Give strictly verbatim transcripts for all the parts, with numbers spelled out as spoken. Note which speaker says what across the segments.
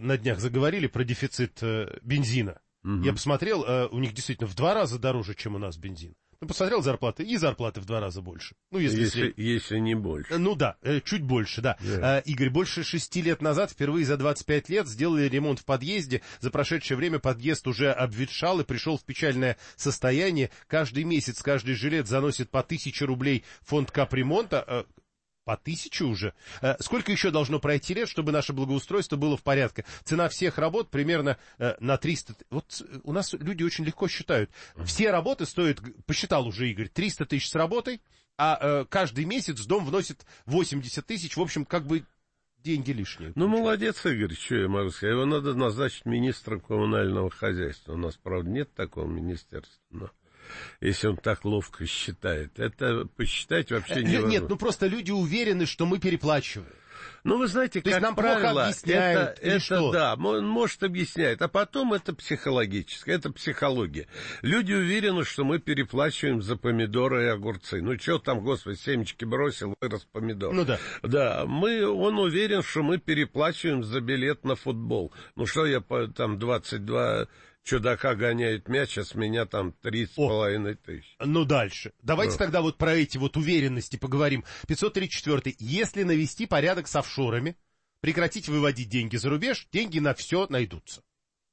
Speaker 1: на днях заговорили про дефицит э, бензина. Угу. Я посмотрел, э, у них действительно в два раза дороже, чем у нас бензин. Ну, посмотрел зарплаты, и зарплаты в два раза больше. Ну, если,
Speaker 2: если, если не больше.
Speaker 1: Ну да, чуть больше, да. Yeah. Игорь, больше шести лет назад, впервые за двадцать пять лет, сделали ремонт в подъезде. За прошедшее время подъезд уже обветшал и пришел в печальное состояние. Каждый месяц, каждый жилет заносит по тысяче рублей фонд капремонта. По тысяче уже. Сколько еще должно пройти лет, чтобы наше благоустройство было в порядке? Цена всех работ примерно на триста... Вот у нас люди очень легко считают. Все работы стоят, посчитал уже Игорь, триста тысяч с работой, а каждый месяц дом вносит восемьдесят тысяч. В общем, как бы деньги лишние.
Speaker 2: Ну, молодец, Игорь, что я могу сказать. Его надо назначить министром коммунального хозяйства. У нас, правда, нет такого министерства, но... Если он так ловко считает. Это посчитать вообще невозможно.
Speaker 1: Нет, ну просто люди уверены, что мы переплачиваем.
Speaker 2: Ну, вы знаете,
Speaker 1: То
Speaker 2: как
Speaker 1: нам
Speaker 2: правило,
Speaker 1: это,
Speaker 2: это
Speaker 1: что?
Speaker 2: да, он может объяснять, а потом это психологическое, это психология. Люди уверены, что мы переплачиваем за помидоры и огурцы. Ну, что там, господи, семечки бросил, вырос помидор.
Speaker 1: Ну, да.
Speaker 2: Да, мы, он уверен, что мы переплачиваем за билет на футбол. Ну, что я там двадцать два... чудака гоняет мяч, а с меня там три с половиной тысячи.
Speaker 1: Ну, дальше. Давайте
Speaker 2: О.
Speaker 1: тогда вот про эти вот уверенности поговорим. пятьсот тридцать четыре. Если навести порядок с офшорами, прекратить выводить деньги за рубеж, деньги на все найдутся.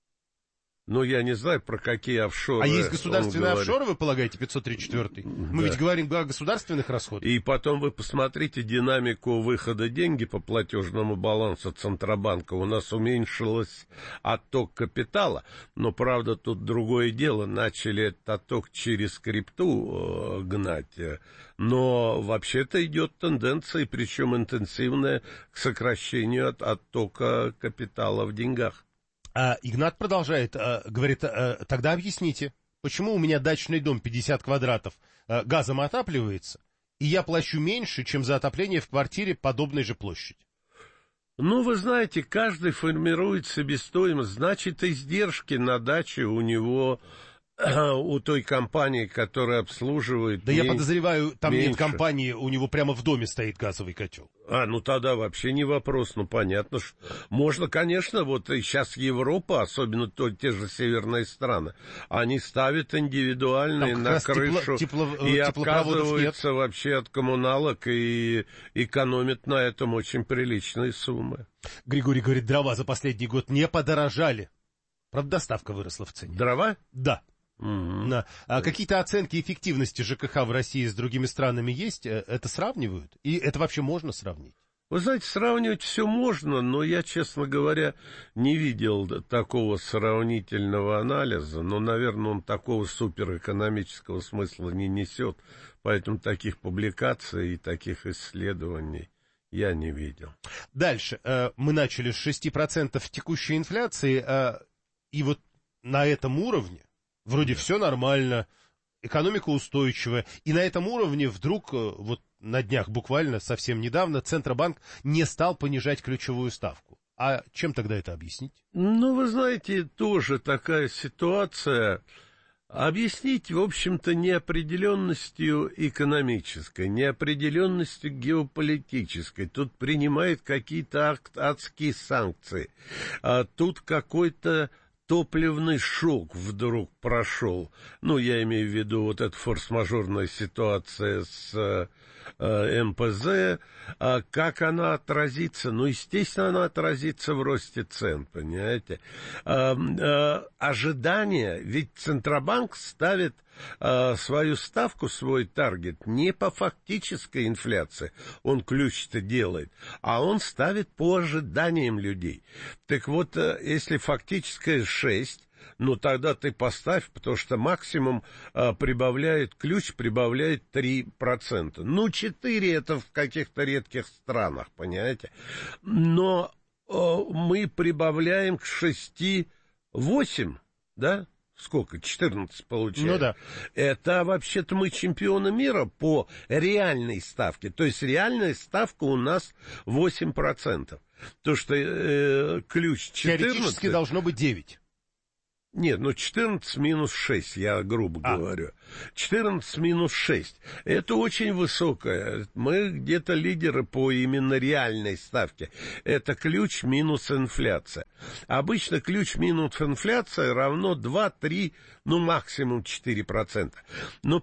Speaker 2: Ну, я не знаю, про какие офшоры.
Speaker 1: А есть государственные офшоры, вы полагаете, пятьсот тридцать четыре? Мы
Speaker 2: да.
Speaker 1: ведь говорим о государственных расходах.
Speaker 2: И потом вы посмотрите динамику выхода деньги по платежному балансу Центробанка. У нас уменьшилось отток капитала. Но, правда, тут другое дело. Начали этот отток через крипту э, гнать. Но вообще-то идет тенденция, причем интенсивная, к сокращению от оттока капитала в деньгах.
Speaker 1: А Игнат продолжает, а, говорит, а, тогда объясните, почему у меня дачный дом пятьдесят квадратов а, газом отапливается, и я плачу меньше, чем за отопление в квартире подобной же площади?
Speaker 2: Ну, вы знаете, каждый формирует себестоимость, значит, издержки на даче у него... у той компании, которая обслуживает...
Speaker 1: Да
Speaker 2: мен...
Speaker 1: я подозреваю, там
Speaker 2: меньше.
Speaker 1: Нет компании, у него прямо в доме стоит газовый котел.
Speaker 2: А, ну тогда вообще не вопрос, ну понятно, что... Можно, конечно, вот и сейчас Европа, особенно то, те же северные страны, они ставят индивидуальные
Speaker 1: там
Speaker 2: на крышу
Speaker 1: тепло, тепло,
Speaker 2: и
Speaker 1: нет.
Speaker 2: отказываются вообще от коммуналок и экономят на этом очень приличные суммы.
Speaker 1: Григорий говорит, дрова за последний год не подорожали. Правда, доставка выросла в цене.
Speaker 2: Дрова?
Speaker 1: Да.
Speaker 2: Угу.
Speaker 1: Да. А какие-то оценки эффективности ЖКХ в России с другими странами есть? Это сравнивают? И это вообще можно сравнить?
Speaker 2: Вы знаете, сравнивать все можно, но я, честно говоря, не видел такого сравнительного анализа, но, наверное, он такого суперэкономического смысла не несет, поэтому таких публикаций и таких исследований я не видел.
Speaker 1: Дальше. Мы начали с шести процентов текущей инфляции, и вот на этом уровне вроде да. все нормально, экономика устойчивая, и на этом уровне вдруг, вот на днях буквально, совсем недавно, Центробанк не стал понижать ключевую ставку. А чем тогда это объяснить?
Speaker 2: Ну, вы знаете, тоже такая ситуация. Объяснить, в общем-то, неопределенностью экономической, неопределенностью геополитической. Тут принимают какие-то адские санкции, а тут какой-то топливный шок вдруг прошел. Ну, я имею в виду вот эта форс-мажорная ситуация с э, эм пэ зэ. А как она отразится? Ну, естественно, она отразится в росте цен, понимаете? А, а, ожидания, ведь Центробанк ставит а, свою ставку, свой таргет не по фактической инфляции, он ключ-то делает, а он ставит по ожиданиям людей. Так вот, если фактическая шесть, ну, тогда ты поставь, потому что максимум а, прибавляет, ключ прибавляет три процента. Ну, четыре это в каких-то редких странах, понимаете? Но а, мы прибавляем к шести восемь, да? Сколько? четырнадцать получаем.
Speaker 1: Ну да.
Speaker 2: Это вообще-то мы чемпионы мира по реальной ставке. То есть реальная ставка у нас восемь процентов. То, что э, ключ четырнадцать...
Speaker 1: Теоретически должно быть девять.
Speaker 2: Нет, ну четырнадцать минус шесть, я грубо а. говорю. четырнадцать минус шесть. Это очень высокое. Мы где-то лидеры по именно реальной ставке. Это ключ минус инфляция. Обычно ключ минус инфляция равно два-три, ну максимум четыре процента. Но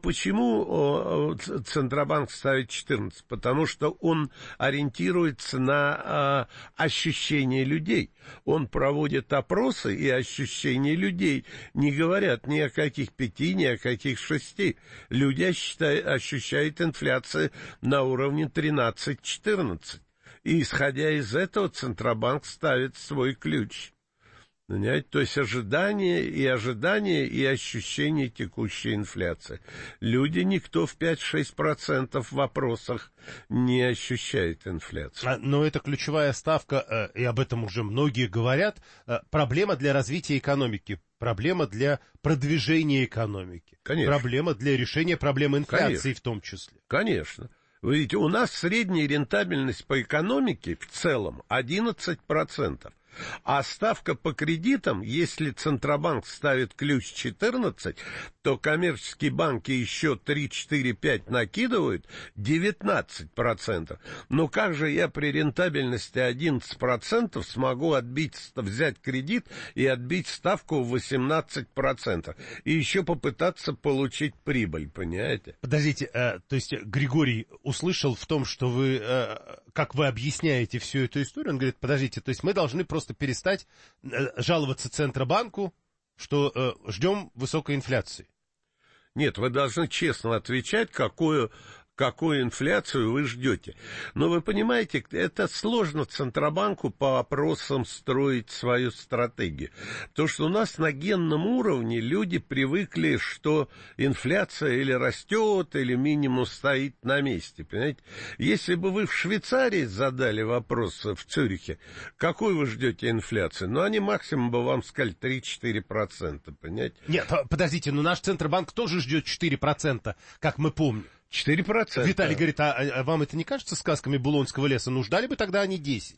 Speaker 2: почему Центробанк ставит четырнадцать? Потому что он ориентируется на а, ощущения людей. Он проводит опросы и ощущения людей. Не говорят ни о каких пяти, ни о каких шести. Люди ощущают, ощущают инфляцию на уровне тринадцать-четырнадцать. И исходя из этого Центробанк ставит свой ключ. Понимаете? То есть ожидание и ожидание и ощущение текущей инфляции. Люди, никто в пять-шесть процентов в вопросах не ощущает инфляцию.
Speaker 1: А, но это ключевая ставка, э, и об этом уже многие говорят, э, проблема для развития экономики, проблема для продвижения экономики,
Speaker 2: Конечно.
Speaker 1: Проблема для решения проблемы инфляции
Speaker 2: Конечно.
Speaker 1: в том числе.
Speaker 2: Конечно. Вы видите, у нас средняя рентабельность по экономике в целом одиннадцать процентов. А ставка по кредитам, если Центробанк ставит ключ четырнадцать, то коммерческие банки еще три, четыре, пять накидывают девятнадцать процентов. Но как же я при рентабельности одиннадцать процентов смогу отбить, взять кредит и отбить ставку в восемнадцать процентов? И еще попытаться получить прибыль, понимаете?
Speaker 1: Подождите, э, то есть Григорий услышал в том, что вы, э, как вы объясняете всю эту историю, он говорит, подождите, то есть мы должны просто перестать жаловаться Центробанку, что э, ждем высокой инфляции.
Speaker 2: Нет, вы должны честно отвечать, какую, какую инфляцию вы ждете. Но вы понимаете, это сложно Центробанку по вопросам строить свою стратегию. Потому что у нас на генном уровне люди привыкли, что инфляция или растет, или минимум стоит на месте. Понимаете? Если бы вы в Швейцарии задали вопрос в Цюрихе, какой вы ждете инфляцию, ну, они максимум бы вам сказали три-четыре процента. Понимаете?
Speaker 1: Нет, подождите, но наш Центробанк тоже ждет четыре процента, как мы помним.
Speaker 2: четыре процента.
Speaker 1: Виталий говорит, а, а вам это не кажется сказками Булонского леса? Ну, ждали бы тогда они десять.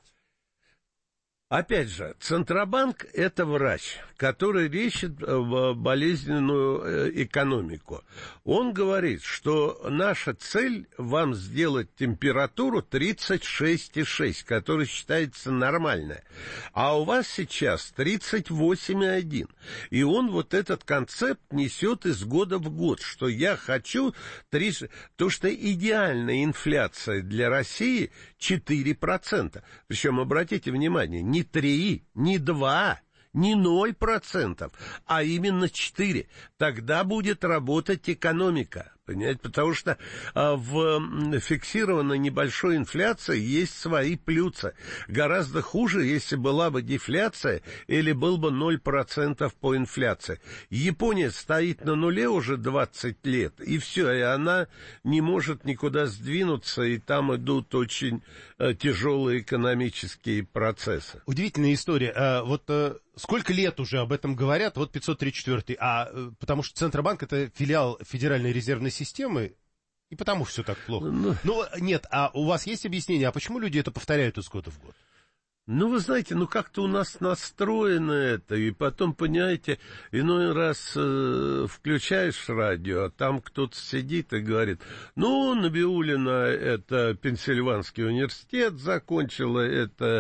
Speaker 2: Опять же, Центробанк – это врач, который лечит болезненную экономику. Он говорит, что наша цель – вам сделать температуру тридцать шесть и шесть, которая считается нормальной. А у вас сейчас тридцать восемь и один. И он вот этот концепт несет из года в год, что я хочу тридцать... То, что идеальная инфляция для России – четыре процента. Причем, обратите внимание, не три, не два, не ноль процентов, а именно четыре. Тогда будет работать экономика. Понимаете? Потому что а, в фиксированной небольшой инфляции есть свои плюсы. Гораздо хуже, если была бы дефляция или был бы ноль процентов по инфляции. Япония стоит на нуле уже двадцать лет, и все, и она не может никуда сдвинуться, и там идут очень а, тяжелые экономические процессы.
Speaker 1: Удивительная история. А, вот а, сколько лет уже об этом говорят? Вот пятьсот тридцать четвёртый. А потому что Центробанк — это филиал Федеральной резервной системы, и потому все так плохо. Ну, ну, нет, а у вас есть объяснение, а почему люди это повторяют из года в год?
Speaker 2: Ну, вы знаете, ну как-то у нас настроено это, и потом, понимаете, иной раз э, включаешь радио, а там кто-то сидит и говорит, ну, Набиуллина это Пенсильванский университет закончила, это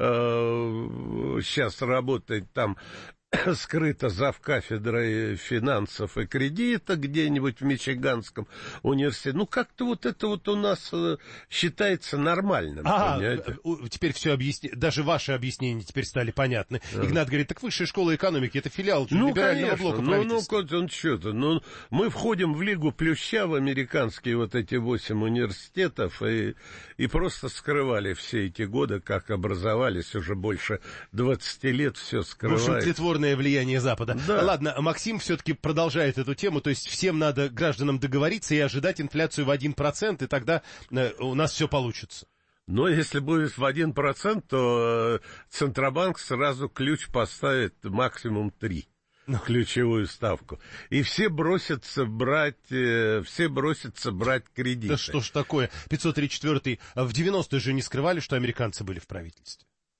Speaker 2: э, сейчас работает там скрыто завкафедрой финансов и кредита где-нибудь в Мичиганском университете. Ну, как-то вот это вот у нас э, считается нормальным.
Speaker 1: А, теперь все объясни... Даже ваши объяснения теперь стали понятны. А. Игнат говорит, так высшая школа экономики — это филиал ну, либерального
Speaker 2: конечно.
Speaker 1: блока
Speaker 2: ну,
Speaker 1: правительства.
Speaker 2: Ну, он что-то. Ну, мы входим в Лигу Плюща, в американские вот эти восемь университетов, и, и просто скрывали все эти годы, как образовались уже больше двадцати лет, все скрывали.
Speaker 1: Влияние Запада.
Speaker 2: Да.
Speaker 1: Ладно, Максим все-таки продолжает эту тему, то есть всем надо, гражданам, договориться и ожидать инфляцию в один процент, и тогда э, у нас все получится.
Speaker 2: Но если будет в один процент, то э, Центробанк сразу ключ поставит максимум три. Ну. Ключевую ставку. И все бросятся брать, э, все бросятся брать кредиты.
Speaker 1: Да что ж такое? пятьсот тридцать четвёртый в девяностые же не скрывали, что американцы были в правительстве.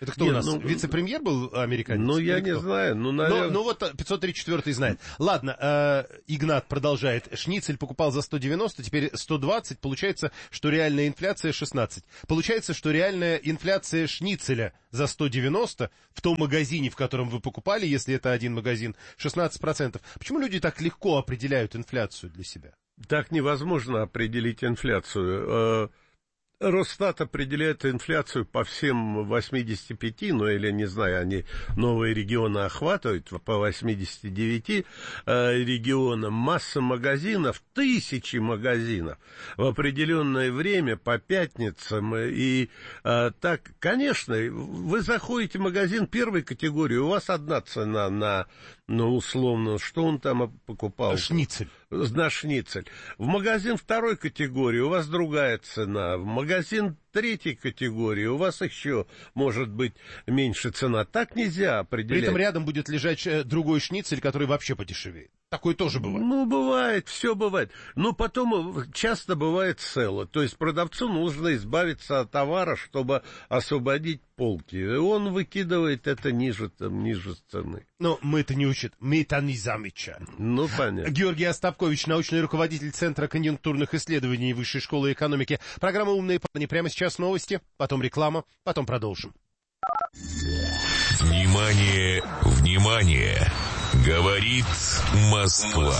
Speaker 1: Это кто
Speaker 2: Нет,
Speaker 1: у нас?
Speaker 2: Ну,
Speaker 1: вице-премьер был американец?
Speaker 2: Ну, я не знаю. Ну, наверное...
Speaker 1: ну, ну, вот пятьсот тридцать четвёртый знает. Ладно, э, Игнат продолжает. Шницель покупал за сто девяносто, теперь сто двадцать. Получается, что реальная инфляция шестнадцать. Получается, что реальная инфляция шницеля за сто девяносто в том магазине, в котором вы покупали, если это один магазин, шестнадцать процентов. Почему люди так легко определяют инфляцию для себя?
Speaker 2: Так невозможно определить инфляцию. Росстат определяет инфляцию по всем восьмидесяти пяти, ну или, не знаю, они новые регионы охватывают, по восьмидесяти девяти э, регионам. Масса магазинов, тысячи магазинов в определенное время по пятницам. И э, так, конечно, вы заходите в магазин первой категории, у вас одна цена на, ну, условно, что он там покупал?
Speaker 1: Шницель.
Speaker 2: На шницель. В магазин второй категории у вас другая цена. В магазин третьей категории у вас еще может быть меньше цена. Так нельзя определять.
Speaker 1: При этом рядом будет лежать другой шницель, который вообще подешевеет. Такое тоже бывает.
Speaker 2: Ну, бывает, все бывает. Но потом часто бывает цело. То есть продавцу нужно избавиться от товара, чтобы освободить полки. И он выкидывает это ниже, там, ниже цены.
Speaker 1: Но мы это не учат. Мы это не замечаем.
Speaker 2: Ну, понятно.
Speaker 1: Георгий Остапкович, научный руководитель Центра конъюнктурных исследований Высшей школы экономики. Программа «Умные парни». Прямо сейчас новости, потом реклама, потом продолжим.
Speaker 3: Внимание, внимание! Говорит Москва.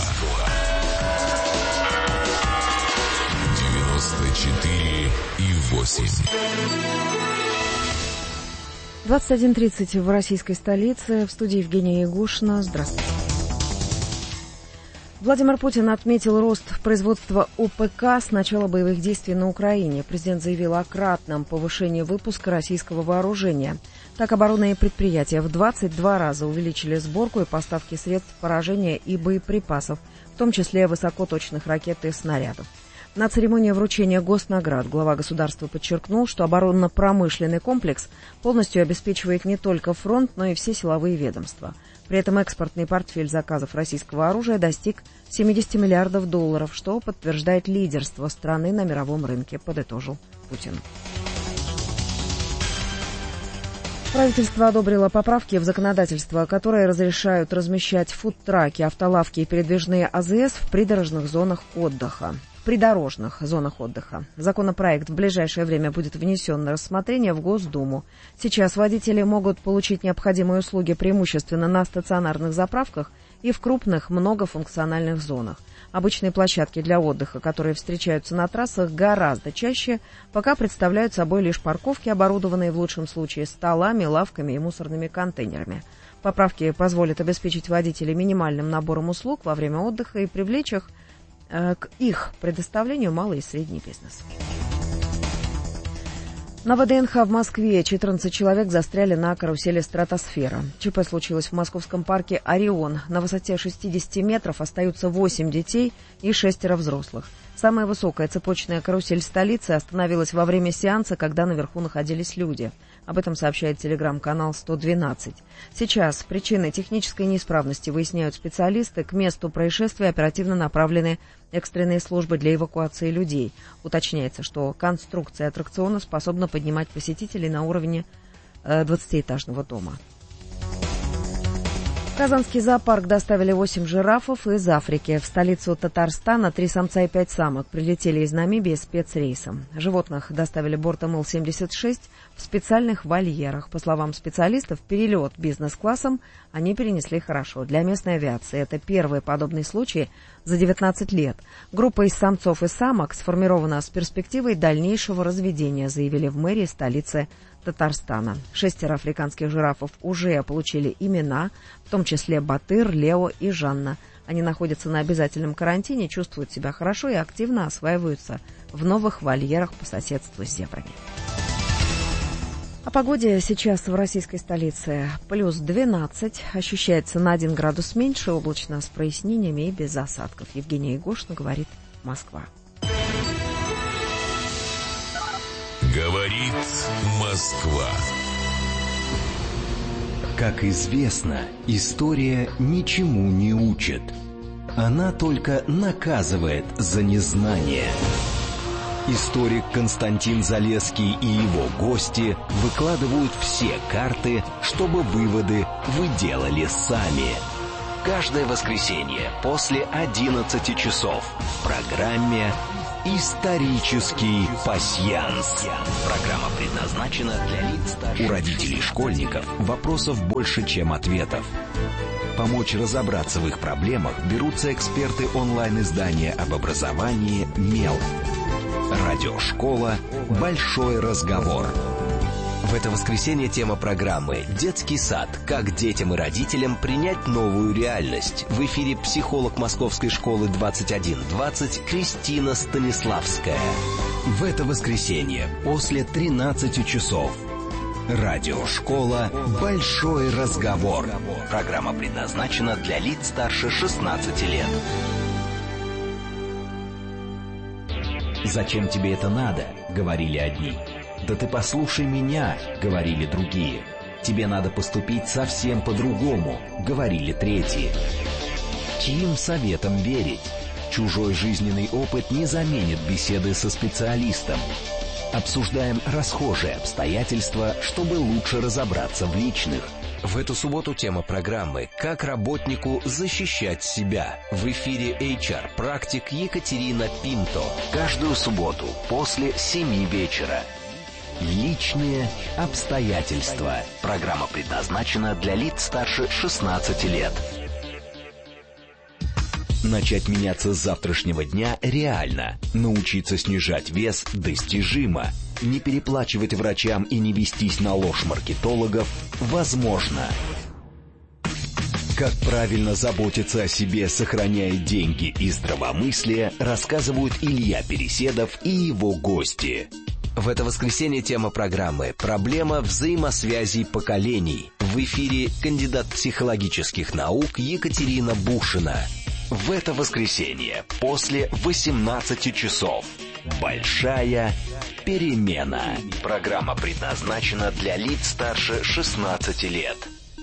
Speaker 3: девяносто четыре и восемь.
Speaker 4: двадцать один тридцать в российской столице. В студии Евгения Ягушина. Здравствуйте. Владимир Путин отметил рост производства ОПК с начала боевых действий на Украине. Президент заявил о кратном повышении выпуска российского вооружения. Так, оборонные предприятия в двадцать два раза увеличили сборку и поставки средств поражения и боеприпасов, в том числе высокоточных ракет и снарядов. На церемонии вручения госнаград глава государства подчеркнул, что оборонно-промышленный комплекс полностью обеспечивает не только фронт, но и все силовые ведомства. При этом экспортный портфель заказов российского оружия достиг семидесяти миллиардов долларов, что подтверждает лидерство страны на мировом рынке, подытожил Путин. Правительство одобрило поправки в законодательство, которые разрешают размещать фудтраки, автолавки и передвижные АЗС в придорожных зонах отдыха. В придорожных зонах отдыха. Законопроект в ближайшее время будет внесен на рассмотрение в Госдуму. Сейчас водители могут получить необходимые услуги преимущественно на стационарных заправках и в крупных многофункциональных зонах. Обычные площадки для отдыха, которые встречаются на трассах гораздо чаще, пока представляют собой лишь парковки, оборудованные в лучшем случае столами, лавками и мусорными контейнерами. Поправки позволят обеспечить водителей минимальным набором услуг во время отдыха и привлечь их к их предоставлению малый и средний бизнес. На ВДНХ в Москве четырнадцать человек застряли на карусели «Стратосфера». ЧП случилось в московском парке «Орион». На высоте шестидесяти метров остаются восемь детей и шестеро взрослых. Самая высокая цепочная карусель столицы остановилась во время сеанса, когда наверху находились люди. Об этом сообщает телеграм-канал сто двенадцать. Сейчас причины технической неисправности выясняют специалисты. К месту происшествия оперативно направлены экстренные службы для эвакуации людей. Уточняется, что конструкция аттракциона способна поднимать посетителей на уровне э, двадцатиэтажного дома. В Казанский зоопарк доставили восемь жирафов из Африки. В столицу Татарстана три самца и пять самок прилетели из Намибии спецрейсом. Животных доставили бортом Ил семьдесят шесть в специальных вольерах. По словам специалистов, перелет бизнес-классом они перенесли хорошо. Для местной авиации это первый подобный случай за девятнадцать лет. Группа из самцов и самок сформирована с перспективой дальнейшего разведения, заявили в мэрии столицы Татарстана. Шестеро африканских жирафов уже получили имена, в том числе Батыр, Лео и Жанна. Они находятся на обязательном карантине, чувствуют себя хорошо и активно осваиваются в новых вольерах по соседству с зебрами. О погоде сейчас в российской столице плюс двенадцать, ощущается на один градус меньше, облачно с прояснениями и без осадков. Евгения Ягушина, говорит Москва.
Speaker 3: Говорит Москва.
Speaker 5: Как известно, история ничему не учит. Она только наказывает за незнание. Историк Константин Залесский и его гости выкладывают все карты, чтобы выводы вы делали сами. Каждое воскресенье после одиннадцати часов в программе «Исторический пасьянс». Программа предназначена для лиц старше. У родителей школьников вопросов больше, чем ответов. Помочь разобраться в их проблемах берутся эксперты онлайн-издания об образовании «Мел». Радиошкола «Большой разговор». В это воскресенье тема программы «Детский сад. Как детям и родителям принять новую реальность». В эфире психолог Московской школы двадцать один двадцать Кристина Станиславская. В это воскресенье после тринадцати часов. Радиошкола «Большой разговор». Программа предназначена для лиц старше шестнадцати лет. «Зачем тебе это надо?» — говорили одни. «Да ты послушай меня», — говорили другие. «Тебе надо поступить совсем по-другому», — говорили третьи. Чьим советам верить? Чужой жизненный опыт не заменит беседы со специалистом. Обсуждаем расхожие обстоятельства, чтобы лучше разобраться в личных. В эту субботу тема программы «Как работнику защищать себя». В эфире эйч ар-практик Екатерина Пинто. Каждую субботу после семи вечера. Личные обстоятельства. Программа предназначена для лиц старше шестнадцати лет. Начать меняться с завтрашнего дня реально. Научиться снижать вес достижимо. Не переплачивать врачам и не вестись на ложь маркетологов возможно. Как правильно заботиться о себе, сохраняя деньги и здравомыслие, рассказывают Илья Переседов и его гости. В это воскресенье тема программы «Проблема взаимосвязей поколений». В эфире кандидат психологических наук Екатерина Бушина. В это воскресенье после восемнадцати часов. Большая перемена. Программа предназначена для лиц старше шестнадцати лет.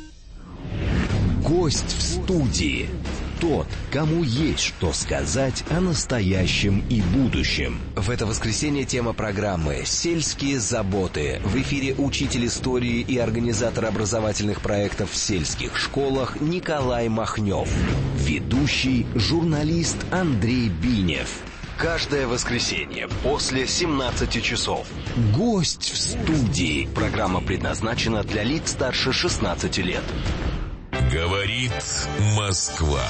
Speaker 5: Гость в студии. Тот, кому есть что сказать о настоящем и будущем. В это воскресенье тема программы «Сельские заботы». В эфире учитель истории и организатор образовательных проектов в сельских школах Николай Махнев. Ведущий журналист Андрей Бинев. Каждое воскресенье после семнадцати часов. Гость в студии. Программа предназначена для лиц старше шестнадцати лет.
Speaker 3: Говорит Москва.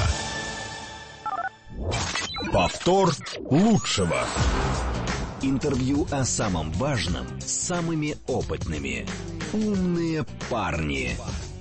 Speaker 6: Повтор лучшего.
Speaker 5: Интервью о самом важном с самыми опытными. Умные парни.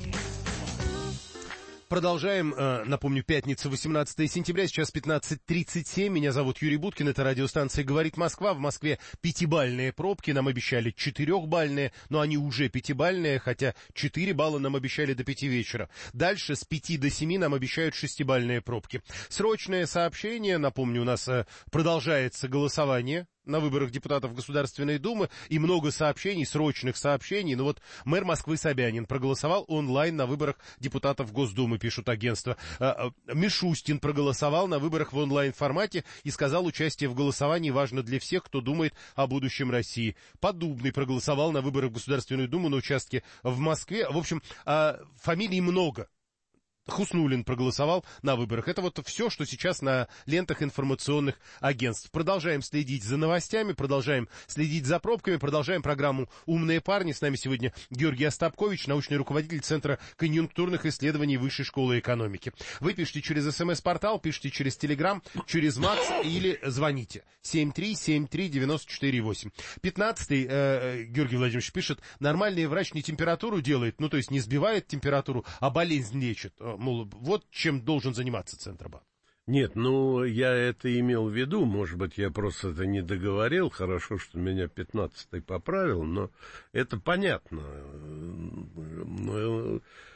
Speaker 1: Продолжаем. Напомню, пятница, восемнадцатое сентября, сейчас пятнадцать тридцать семь. Меня зовут Юрий Буткин, это радиостанция «Говорит Москва». В Москве пятибалльные пробки, нам обещали четырехбалльные, но они уже пятибалльные, хотя четыре балла нам обещали до пяти вечера. Дальше с пяти до семи нам обещают шестибалльные пробки. Срочное сообщение, напомню, у нас продолжается голосование на выборах депутатов Государственной Думы, и много сообщений, срочных сообщений. Ну вот мэр Москвы Собянин проголосовал онлайн на выборах депутатов Госдумы, пишут агентства. Мишустин проголосовал на выборах в онлайн-формате и сказал, участие в голосовании важно для всех, кто думает о будущем России. Подубный проголосовал на выборах в Государственную Думу на участке в Москве. В общем, фамилий много. Хуснуллин проголосовал на выборах. Это вот все, что сейчас на лентах информационных агентств. Продолжаем следить за новостями, продолжаем следить за пробками, продолжаем программу «Умные парни». С нами сегодня Георгий Остапкович, научный руководитель Центра конъюнктурных исследований Высшей школы экономики. Вы пишите через СМС-портал, пишите через Телеграм, через Макс или звоните. семь три семь три девять четыре восемь. Пятнадцатый, э, Георгий Владимирович пишет, нормальный врач не температуру делает, ну то есть не сбивает температуру, а болезнь лечит. Мол, вот чем должен заниматься Центробанк.
Speaker 2: Нет, ну, я это имел в виду, может быть, я просто это не договорил, хорошо, что меня пятнадцатый поправил, но это понятно.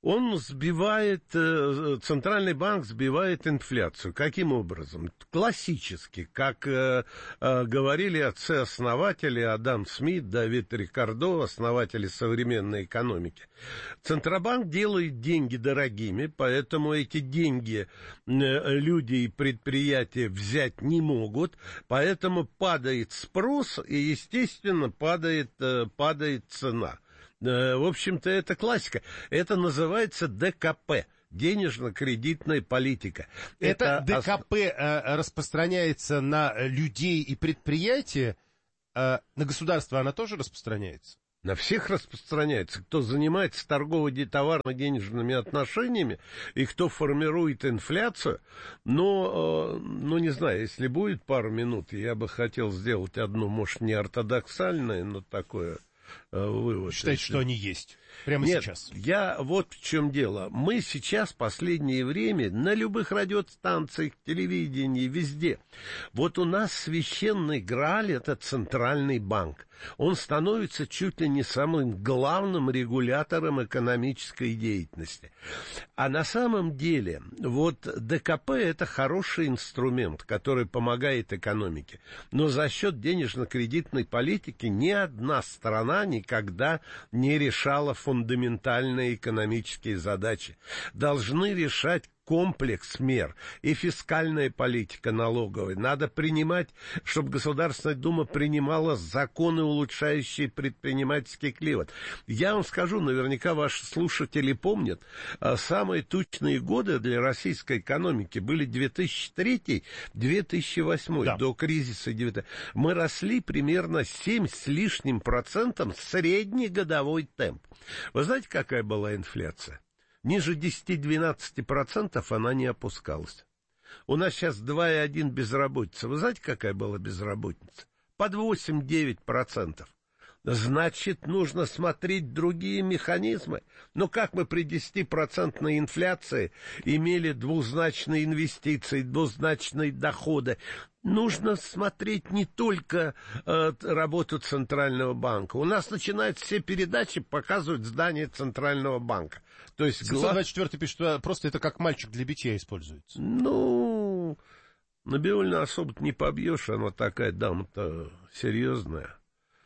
Speaker 2: Он сбивает, Центральный банк сбивает инфляцию. Каким образом? Классически, как э, э, говорили отцы-основатели Адам Смит, Давид Рикардо, основатели современной экономики. Центробанк делает деньги дорогими, поэтому эти деньги э, люди и предприятия взять не могут, поэтому падает спрос и, естественно, падает, э, падает цена. В общем-то, это классика. Это называется ДКП. Денежно-кредитная политика.
Speaker 1: Это, это ДКП ос... распространяется на людей и предприятия, а на государство она тоже распространяется?
Speaker 2: На всех распространяется. Кто занимается торгово-товарно-денежными отношениями и кто формирует инфляцию. Но, ну, не знаю, если будет пару минут, я бы хотел сделать одну, может, не ортодоксальное, но такое... вывод.
Speaker 1: Считаете, что они есть прямо
Speaker 2: Нет,
Speaker 1: сейчас?
Speaker 2: Я вот в чем дело. Мы сейчас в последнее время на любых радиостанциях, телевидении, везде. Вот у нас священный Грааль — это Центральный банк. Он становится чуть ли не самым главным регулятором экономической деятельности. А на самом деле вот ДКП — это хороший инструмент, который помогает экономике. Но за счет денежно-кредитной политики ни одна страна никогда не решала фундаментальные экономические задачи. Должны решать комплекс мер и фискальная политика налоговая. Надо принимать, чтобы Государственная Дума принимала законы, улучшающие предпринимательский климат. Я вам скажу, наверняка ваши слушатели помнят, самые тучные годы для российской экономики были две тысячи третий — две тысячи восьмой, да. До кризиса девятого. Мы росли примерно семь с лишним процентом среднегодовой темп. Вы знаете, какая была инфляция? Ниже десять-двенадцать процентов она не опускалась. У нас сейчас два и одна безработица. Вы знаете, какая была безработица? Под восемь-девять процентов. Значит, нужно смотреть другие механизмы. Но как мы при десятипроцентной инфляции имели двузначные инвестиции, двузначные доходы? Нужно смотреть не только э, работу Центрального банка. У нас начинают все передачи показывать здание Центрального банка. То есть
Speaker 1: семьсот двадцать четвёртый пишет, что просто это как мальчик для битья используется.
Speaker 2: Ну, Набиуллина особо не побьешь, она такая дама-то серьезная.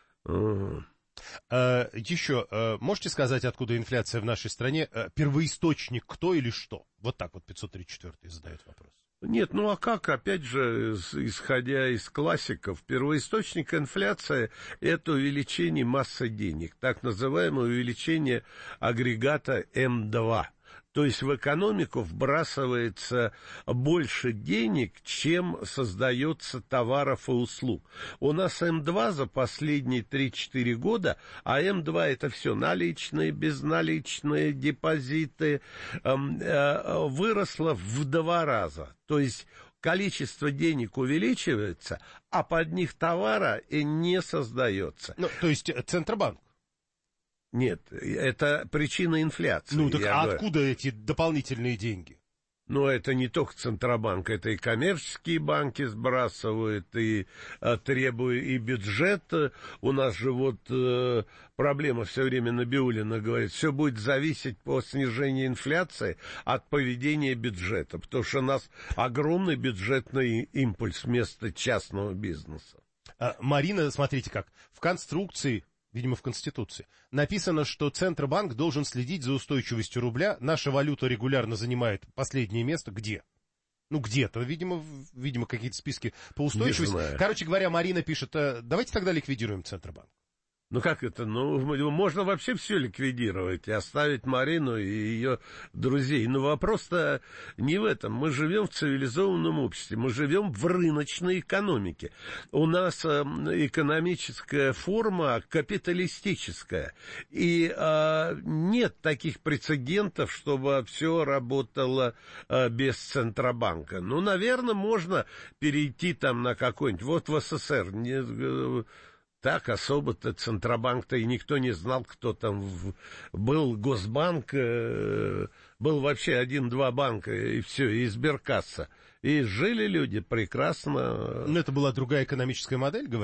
Speaker 1: А, еще, а, можете сказать, откуда инфляция в нашей стране? А, первоисточник кто или что? Вот так вот пятьсот тридцать четвёртый задает вопрос.
Speaker 2: Нет, ну а как, опять же, исходя из классиков, первоисточник инфляции — это увеличение массы денег, так называемое увеличение агрегата эм два. То есть в экономику вбрасывается больше денег, чем создается товаров и услуг. У нас эм два за последние три-четыре года, а эм два это все наличные, безналичные, депозиты, э, э, выросло в два раза. То есть количество денег увеличивается, а под них товара и не создается.
Speaker 1: Ну, то есть Центробанк?
Speaker 2: Нет, это причина инфляции.
Speaker 1: Ну так а
Speaker 2: говорю.
Speaker 1: Откуда эти дополнительные деньги?
Speaker 2: Ну, это не только Центробанк, это и коммерческие банки сбрасывают, и а, требуют, и бюджет. У нас же вот э, проблема все время Набиуллина говорит, все будет зависеть по снижению инфляции от поведения бюджета, потому что у нас огромный бюджетный импульс вместо частного бизнеса.
Speaker 1: А, Марина, смотрите как, в конструкции... Видимо, в Конституции. Написано, что Центробанк должен следить за устойчивостью рубля. Наша валюта регулярно занимает последнее место. Где? Ну, где-то. Видимо, видимо какие-то списки по устойчивости. Короче говоря, Марина пишет, давайте тогда ликвидируем Центробанк.
Speaker 2: Ну, как это? Ну, можно вообще все ликвидировать и оставить Марину и ее друзей. Но вопрос-то не в этом. Мы живем в цивилизованном обществе, мы живем в рыночной экономике. У нас э, экономическая форма капиталистическая. И э, нет таких прецедентов, чтобы все работало э, без Центробанка. Ну, наверное, можно перейти там на какой-нибудь... Вот в СССР... Не, так особо-то Центробанк-то и никто не знал, кто там в... был. Госбанк, э, был вообще один-два банка, и все, и Сберкасса. И жили люди прекрасно.
Speaker 1: Но это была другая экономическая модель, говорят?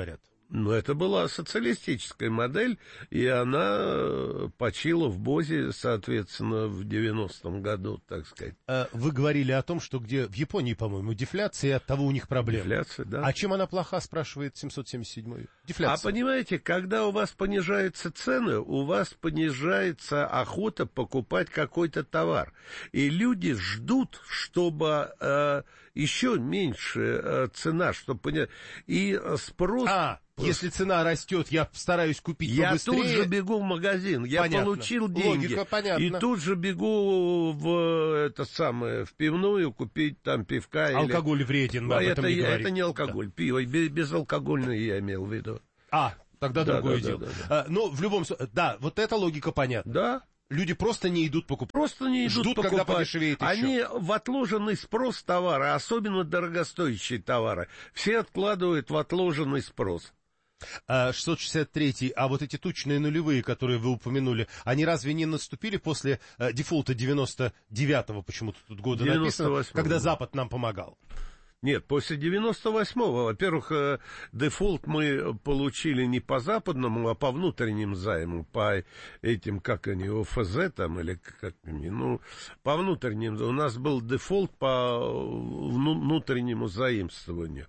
Speaker 2: Ну, это была социалистическая модель, и она почила в БОЗе, соответственно, в девяностом году, так сказать.
Speaker 1: Вы говорили о том, что где в Японии, по-моему, дефляция, и оттого у них проблемы.
Speaker 2: Дефляция, да.
Speaker 1: А чем она плоха, спрашивает семьсот семьдесят седьмой? Дефляция.
Speaker 2: А понимаете, когда у вас понижаются цены, у вас понижается охота покупать какой-то товар. И люди ждут, чтобы э, еще меньше э, цена, чтобы понять. И спрос...
Speaker 1: А, если цена растет, я стараюсь купить
Speaker 2: я
Speaker 1: побыстрее.
Speaker 2: Я тут же бегу в магазин, я
Speaker 1: понятно.
Speaker 2: Получил деньги.
Speaker 1: Логика понятна.
Speaker 2: И тут же бегу в это самое, в пивную купить там пивка.
Speaker 1: Алкоголь
Speaker 2: или...
Speaker 1: вреден,
Speaker 2: а
Speaker 1: об
Speaker 2: это,
Speaker 1: этом не
Speaker 2: это не алкоголь, да. Пиво, безалкогольное я имел в виду.
Speaker 1: А, тогда
Speaker 2: да,
Speaker 1: другое
Speaker 2: да,
Speaker 1: дело.
Speaker 2: Да, да, да.
Speaker 1: А, но в любом случае, да, вот эта логика понятна.
Speaker 2: Да.
Speaker 1: Люди просто не идут покупать.
Speaker 2: Просто не идут
Speaker 1: Ждут,
Speaker 2: покупать.
Speaker 1: когда подешевеет еще.
Speaker 2: Они в отложенный спрос товара, особенно дорогостоящие товары, все откладывают в отложенный спрос.
Speaker 1: шестьсот шестьдесят третий, а вот эти тучные нулевые, которые вы упомянули, они разве не наступили после э, дефолта девяносто девятого, почему-то тут года написано, когда Запад нам помогал?
Speaker 2: Нет, после девяносто восьмого, во-первых, э, дефолт мы получили не по западному, а по внутренним займам, по этим, как они, ОФЗ там, или как они, ну, по внутренним. У нас был дефолт по внутреннему заимствованию.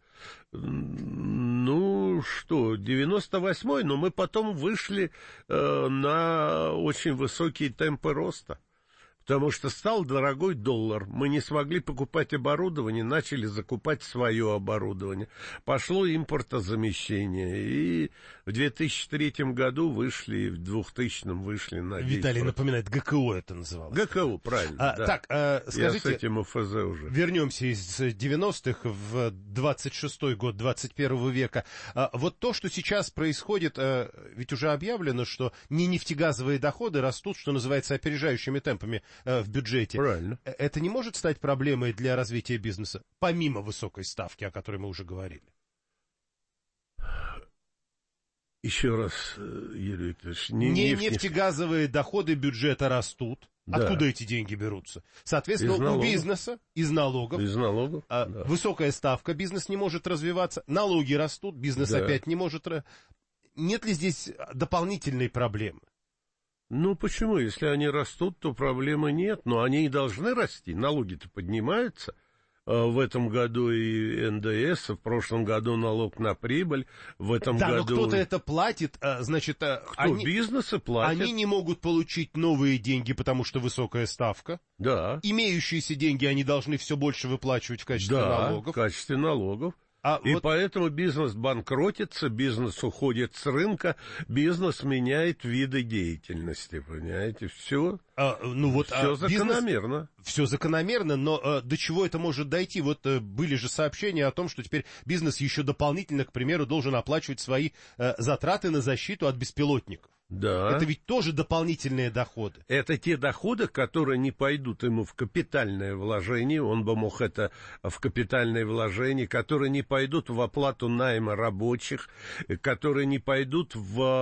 Speaker 2: Ну, что, девяносто восьмой, но мы потом вышли э, на очень высокие темпы роста. Потому что стал дорогой доллар, мы не смогли покупать оборудование, начали закупать свое оборудование. Пошло импортозамещение, и в две тысячи третьем году вышли, в двухтысячном вышли на десять процентов.
Speaker 1: Виталий напоминает, ГКО это называлось.
Speaker 2: ГКО, правильно,
Speaker 1: а,
Speaker 2: да.
Speaker 1: Так, а, скажите,
Speaker 2: я с этим ОФЗ уже.
Speaker 1: Вернемся из девяностых в двадцать шестой год двадцать первого века. А, вот то, что сейчас происходит, а, ведь уже объявлено, что не нефтегазовые доходы растут, что называется, опережающими темпами в бюджете.
Speaker 2: Правильно.
Speaker 1: Это не может стать проблемой для развития бизнеса, помимо высокой ставки, о которой мы уже говорили?
Speaker 2: Еще раз, Юрий Викторович, не,
Speaker 1: не
Speaker 2: нефть,
Speaker 1: нефтегазовые доходы бюджета растут. Да. Откуда эти деньги берутся? Соответственно, у бизнеса из налогов.
Speaker 2: Из налогов.
Speaker 1: А, да. Высокая ставка, бизнес не может развиваться. Налоги растут, бизнес да. опять не может. Нет ли здесь дополнительной проблемы?
Speaker 2: Ну, почему? Если они растут, то проблемы нет. Но они и должны расти. Налоги-то поднимаются. В этом году и эн дэ эс, в прошлом году налог на прибыль. В этом
Speaker 1: да,
Speaker 2: году...
Speaker 1: но кто-то это платит, значит...
Speaker 2: Кто?
Speaker 1: Они...
Speaker 2: Бизнесы платят.
Speaker 1: Они не могут получить новые деньги, потому что высокая ставка.
Speaker 2: Да.
Speaker 1: Имеющиеся деньги они должны все больше выплачивать в качестве
Speaker 2: да,
Speaker 1: налогов.
Speaker 2: в качестве налогов.
Speaker 1: А
Speaker 2: и
Speaker 1: вот...
Speaker 2: поэтому бизнес банкротится, бизнес уходит с рынка, бизнес меняет виды деятельности, понимаете, все,
Speaker 1: а, ну вот,
Speaker 2: все
Speaker 1: а
Speaker 2: закономерно.
Speaker 1: Бизнес... Все закономерно, но а, до чего это может дойти? Вот а, были же сообщения о том, что теперь бизнес еще дополнительно, к примеру, должен оплачивать свои а, затраты на защиту от беспилотников.
Speaker 2: Да.
Speaker 1: Это ведь тоже дополнительные доходы.
Speaker 2: Это те доходы, которые не пойдут ему в капитальное вложение, он бы мог это в капитальное вложение, которые не пойдут в оплату найма рабочих, которые не пойдут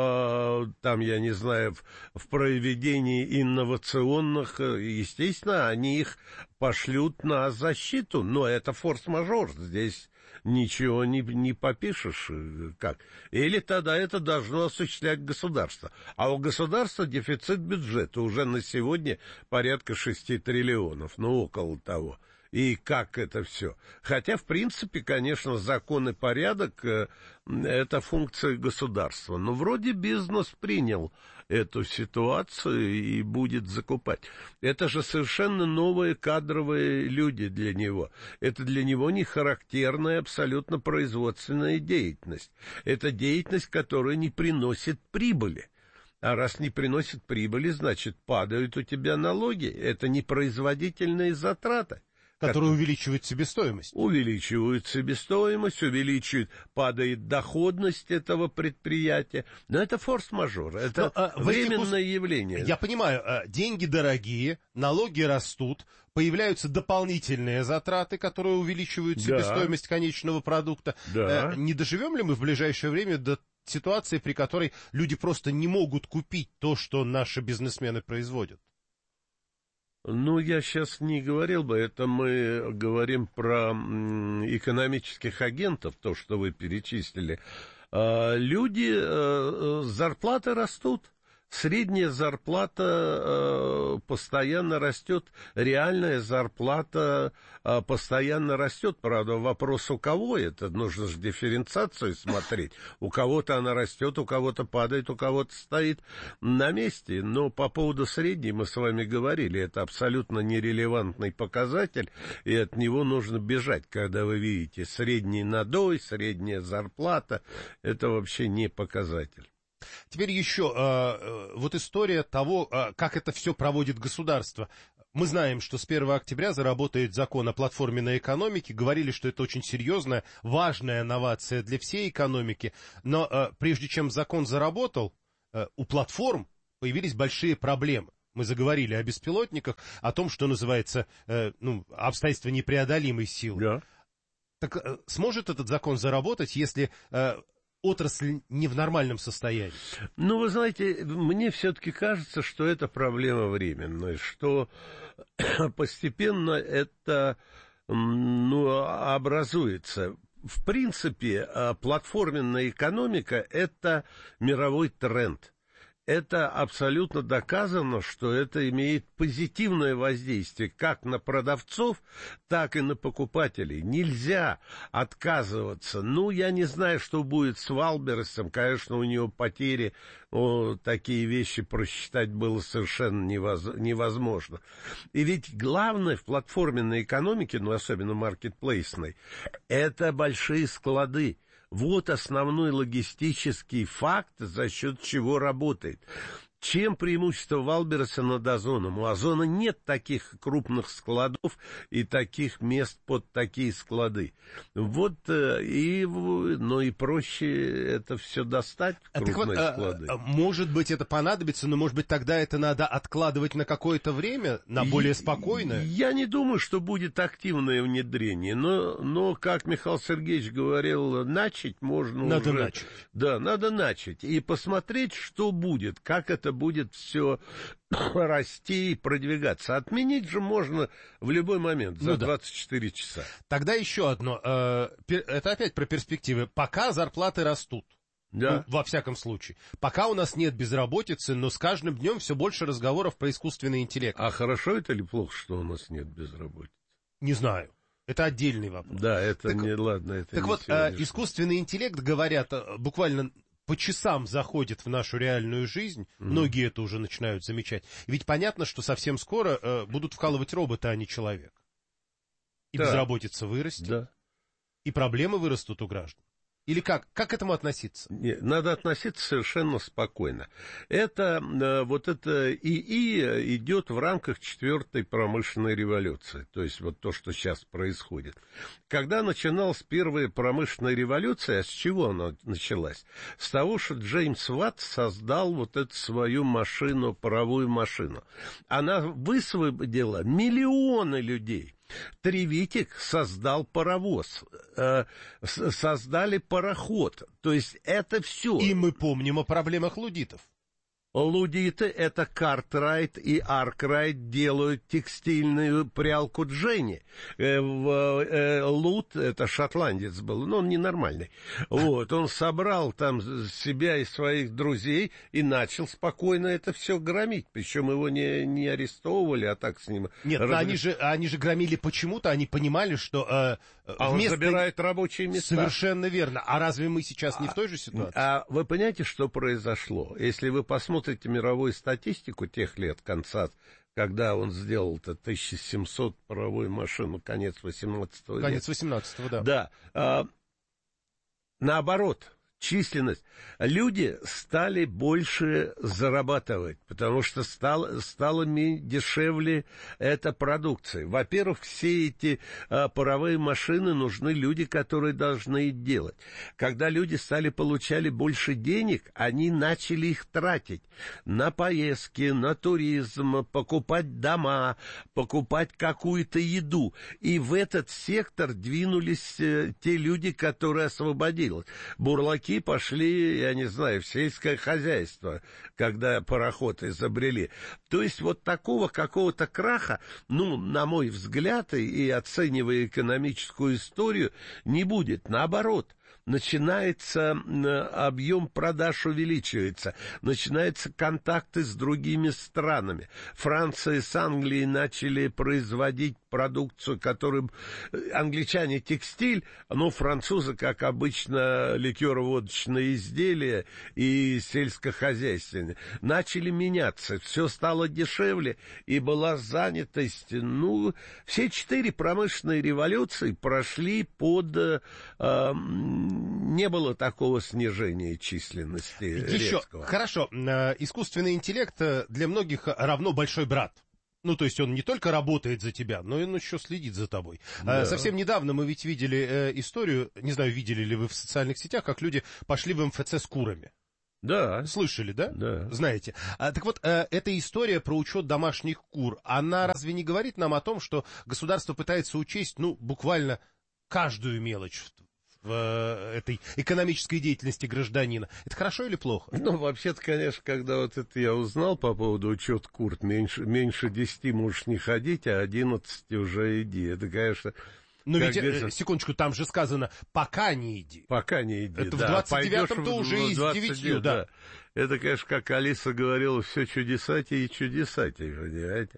Speaker 2: в, там, я не знаю, в, в проведении инновационных, естественно, они их пошлют на защиту, но это форс-мажор, здесь ничего не, не попишешь, как. Или тогда это должно осуществлять государство. А у государства дефицит бюджета уже на сегодня порядка шести триллионов, ну, около того. И как это все? Хотя, в принципе, конечно, закон и порядок э, — это функция государства. Но вроде бизнес принял эту ситуацию и будет закупать. Это же совершенно новые кадровые люди для него. Это для него не характерная абсолютно производственная деятельность. Это деятельность, которая не приносит прибыли. А раз не приносит прибыли, значит, падают у тебя налоги. Это непроизводительные затраты.
Speaker 1: Которые как... увеличивают себестоимость.
Speaker 2: Увеличивают себестоимость, увеличивают, падает доходность этого предприятия. Но это форс-мажор, это Но, а, временное этих... явление.
Speaker 1: Я понимаю, деньги дорогие, налоги растут, появляются дополнительные затраты, которые увеличивают да. себестоимость конечного продукта.
Speaker 2: Да.
Speaker 1: Не доживем ли мы в ближайшее время до ситуации, при которой люди просто не могут купить то, что наши бизнесмены производят?
Speaker 2: Ну, я сейчас не говорил бы, это мы говорим про м, экономических агентов, то, что вы перечислили. Люди, зарплаты растут. Средняя зарплата э, постоянно растет, реальная зарплата э, постоянно растет. Правда, вопрос у кого это? Нужно же дифференциацию смотреть. У кого-то она растет, у кого-то падает, у кого-то стоит на месте. Но по поводу средней мы с вами говорили, это абсолютно нерелевантный показатель, и от него нужно бежать, когда вы видите средний надой, средняя зарплата. Это вообще не показатель.
Speaker 1: Теперь еще э, вот история того, э, как это все проводит государство. Мы знаем, что с первого октября заработает закон о платформенной экономике. Говорили, что это очень серьезная, важная новация для всей экономики. Но э, прежде чем закон заработал, э, у платформ появились большие проблемы. Мы заговорили о беспилотниках, о том, что называется э, ну, обстоятельства непреодолимой силы.
Speaker 2: Да.
Speaker 1: Так э, сможет этот закон заработать, если... Э, отрасль не в нормальном состоянии?
Speaker 2: Ну, вы знаете, мне все-таки кажется, что это проблема временная, что постепенно это, ну, образуется. В принципе, платформенная экономика – это мировой тренд. Это абсолютно доказано, что это имеет позитивное воздействие как на продавцов, так и на покупателей. Нельзя отказываться. Ну, я не знаю, что будет с Валбересом. Конечно, у него потери, о, такие вещи просчитать было совершенно невозможно. И ведь главное в платформенной экономике, ну, особенно маркетплейсной, это большие склады. Вот основной логистический факт, за счет чего работает. Чем преимущество Валбереса над Озоном? У Озона нет таких крупных складов и таких мест под такие склады. Вот, и, но и проще это все достать, крупные
Speaker 1: так вот,
Speaker 2: склады.
Speaker 1: А, может быть, это понадобится, но, может быть, тогда это надо откладывать на какое-то время, на более спокойное?
Speaker 2: Я не думаю, что будет активное внедрение, но, но как Михаил Сергеевич говорил, начать можно
Speaker 1: надо
Speaker 2: уже...
Speaker 1: начать.
Speaker 2: Да, надо начать и посмотреть, что будет, как это будет все расти и продвигаться. Отменить же можно в любой момент, за ну, да. двадцать четыре часа.
Speaker 1: Тогда еще одно. Это опять про перспективы. Пока зарплаты растут. Да. Ну, во всяком случае. Пока у нас нет безработицы, но с каждым днем все больше разговоров про искусственный интеллект.
Speaker 2: А хорошо это или плохо, что у нас нет безработицы?
Speaker 1: Не знаю. Это отдельный вопрос.
Speaker 2: Да, это
Speaker 1: так,
Speaker 2: не ладно. Это
Speaker 1: так
Speaker 2: не
Speaker 1: вот, э, искусственный интеллект, говорят, буквально по часам заходит в нашу реальную жизнь. Mm-hmm. Многие это уже начинают замечать. Ведь понятно, что совсем скоро э, будут вкалывать роботы, а не человек. И да. безработица вырастет. Да. И проблемы вырастут у граждан. Или как? Как к этому относиться?
Speaker 2: Нет, надо относиться совершенно спокойно. Это, вот это ИИ идет в рамках четвертой промышленной революции. То есть вот то, что сейчас происходит. Когда начиналась первая промышленная революция, а с чего она началась? С того, что Джеймс Ватт создал вот эту свою машину, паровую машину. Она высвободила миллионы людей. Тревитик создал паровоз, э, создали пароход, то есть это все.
Speaker 1: И мы помним о проблемах луддитов.
Speaker 2: Луддиты, это Картрайт и Аркрайт, делают текстильную прялку Дженни. Э, э, Луд, это шотландец был, но он ненормальный. Вот, он собрал там себя и своих друзей и начал спокойно это все громить. Причем его не, не арестовывали, а так с ним...
Speaker 1: Нет, раз... они, же, они же громили почему-то, они понимали, что... Э,
Speaker 2: а вместо... он забирает рабочие места.
Speaker 1: Совершенно верно. А разве мы сейчас не в той же ситуации?
Speaker 2: А вы понимаете, что произошло? Если вы посмотрите Смотрите мировую статистику тех лет, конца, когда он сделал-то тысяча семьсот паровую машину, конец восемнадцатого века.
Speaker 1: Конец восемнадцатого, да.
Speaker 2: Да. А, наоборот, численность. Люди стали больше зарабатывать, потому что стало, стало дешевле эта продукция. Во-первых, все эти а, паровые машины нужны люди, которые должны их делать. Когда люди стали получали больше денег, они начали их тратить на поездки, на туризм, покупать дома, покупать какую-то еду. И в этот сектор двинулись э, те люди, которые освободились. Бурлаки мужики пошли, я не знаю, в сельское хозяйство, когда пароход изобрели. То есть вот такого какого-то краха, ну, на мой взгляд, и оценивая экономическую историю, не будет. Наоборот, начинается объем продаж увеличивается, начинаются контакты с другими странами. Франция с Англией начали производить продукцию, которую англичане текстиль, но французы, как обычно, ликеро-водочные изделия и сельскохозяйственные. Начали меняться, все стало дешевле, и была занятость. Ну, все четыре промышленные революции прошли под... Э, не было такого снижения численности
Speaker 1: Еще,
Speaker 2: резкого.
Speaker 1: Хорошо, искусственный интеллект для многих равно большой брат. Ну, то есть он не только работает за тебя, но и он еще следит за тобой. Да. Совсем недавно мы ведь видели э, историю, не знаю, видели ли вы в социальных сетях, как люди пошли в эм эф цэ с курами.
Speaker 2: Да.
Speaker 1: Слышали, да?
Speaker 2: Да.
Speaker 1: Знаете. А, так вот, э, эта история про учет домашних кур, она разве не говорит нам о том, что государство пытается учесть, ну, буквально каждую мелочь в этой экономической деятельности гражданина? Это хорошо или плохо?
Speaker 2: Ну, вообще-то, конечно, когда вот это я узнал по поводу учета кур, меньше, меньше десяти можешь не ходить, а одиннадцати уже иди. Это, конечно...
Speaker 1: Но ведь, говорится, секундочку, там же сказано, пока не иди.
Speaker 2: Пока не иди,
Speaker 1: это
Speaker 2: да.
Speaker 1: в двадцать девятом-то уже и с девятью, да.
Speaker 2: да. Это, конечно, как Алиса говорила, все чудесатей и чудесатей, понимаете.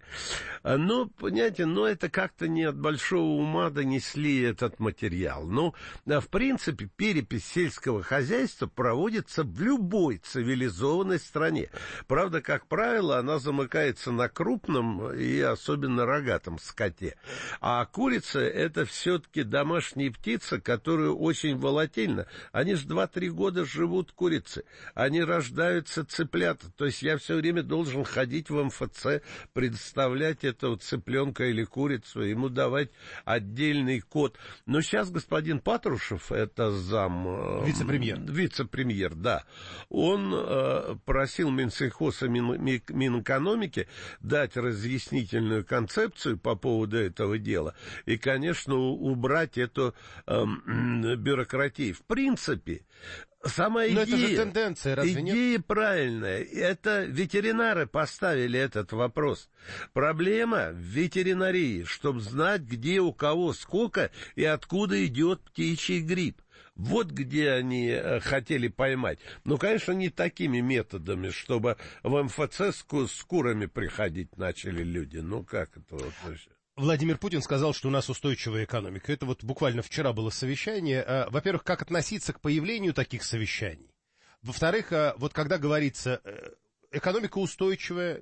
Speaker 2: Но, понимаете, но это как-то не от большого ума донесли этот материал. Но, в принципе, перепись сельского хозяйства проводится в любой цивилизованной стране. Правда, как правило, она замыкается на крупном и особенно рогатом скоте. А курица — это все-таки домашняя птица, которая очень волатильна. Они же два-три года живут, курицы. Они рождаются цыплята. То есть я все время должен ходить в эм эф цэ, предоставлять этого цыпленка или курицу, ему давать отдельный код. Но сейчас господин Патрушев, это зам...
Speaker 1: Вице-премьер.
Speaker 2: Вице-премьер, да. Он э, просил Минсельхоз и Мин, Минэкономики дать разъяснительную концепцию по поводу этого дела. И, конечно, убрать эту э, бюрократию. В принципе, сама идея...
Speaker 1: Но это же тенденция, разве нет?
Speaker 2: Идея правильная. Это ветеринары поставили этот вопрос. Проблема в ветеринарии, чтобы знать, где у кого сколько и откуда идет птичий грипп. Вот где они э, хотели поймать. Ну, конечно, не такими методами, чтобы в эм эф цэ с, с курами приходить начали люди. Ну, как это вот вообще?
Speaker 1: Владимир Путин сказал, что у нас устойчивая экономика. Это вот буквально вчера было совещание. Во-первых, как относиться к появлению таких совещаний? Во-вторых, вот когда говорится, экономика устойчивая,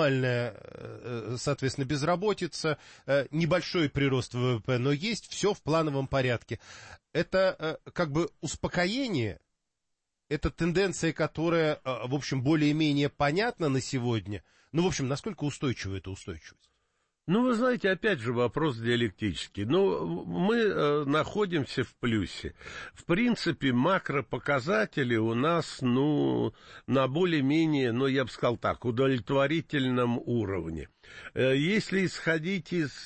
Speaker 1: минимальная, соответственно, безработица, небольшой прирост вэ вэ пэ, но есть все в плановом порядке. Это как бы успокоение, это тенденция, которая, в общем, более-менее понятна на сегодня. Ну, в общем, насколько устойчива эта устойчивость?
Speaker 2: Ну, вы знаете, опять же вопрос диалектический. Ну, мы э, находимся в плюсе. В принципе, макропоказатели у нас, ну, на более-менее, ну, я бы сказал так, удовлетворительном уровне. Э, если исходить из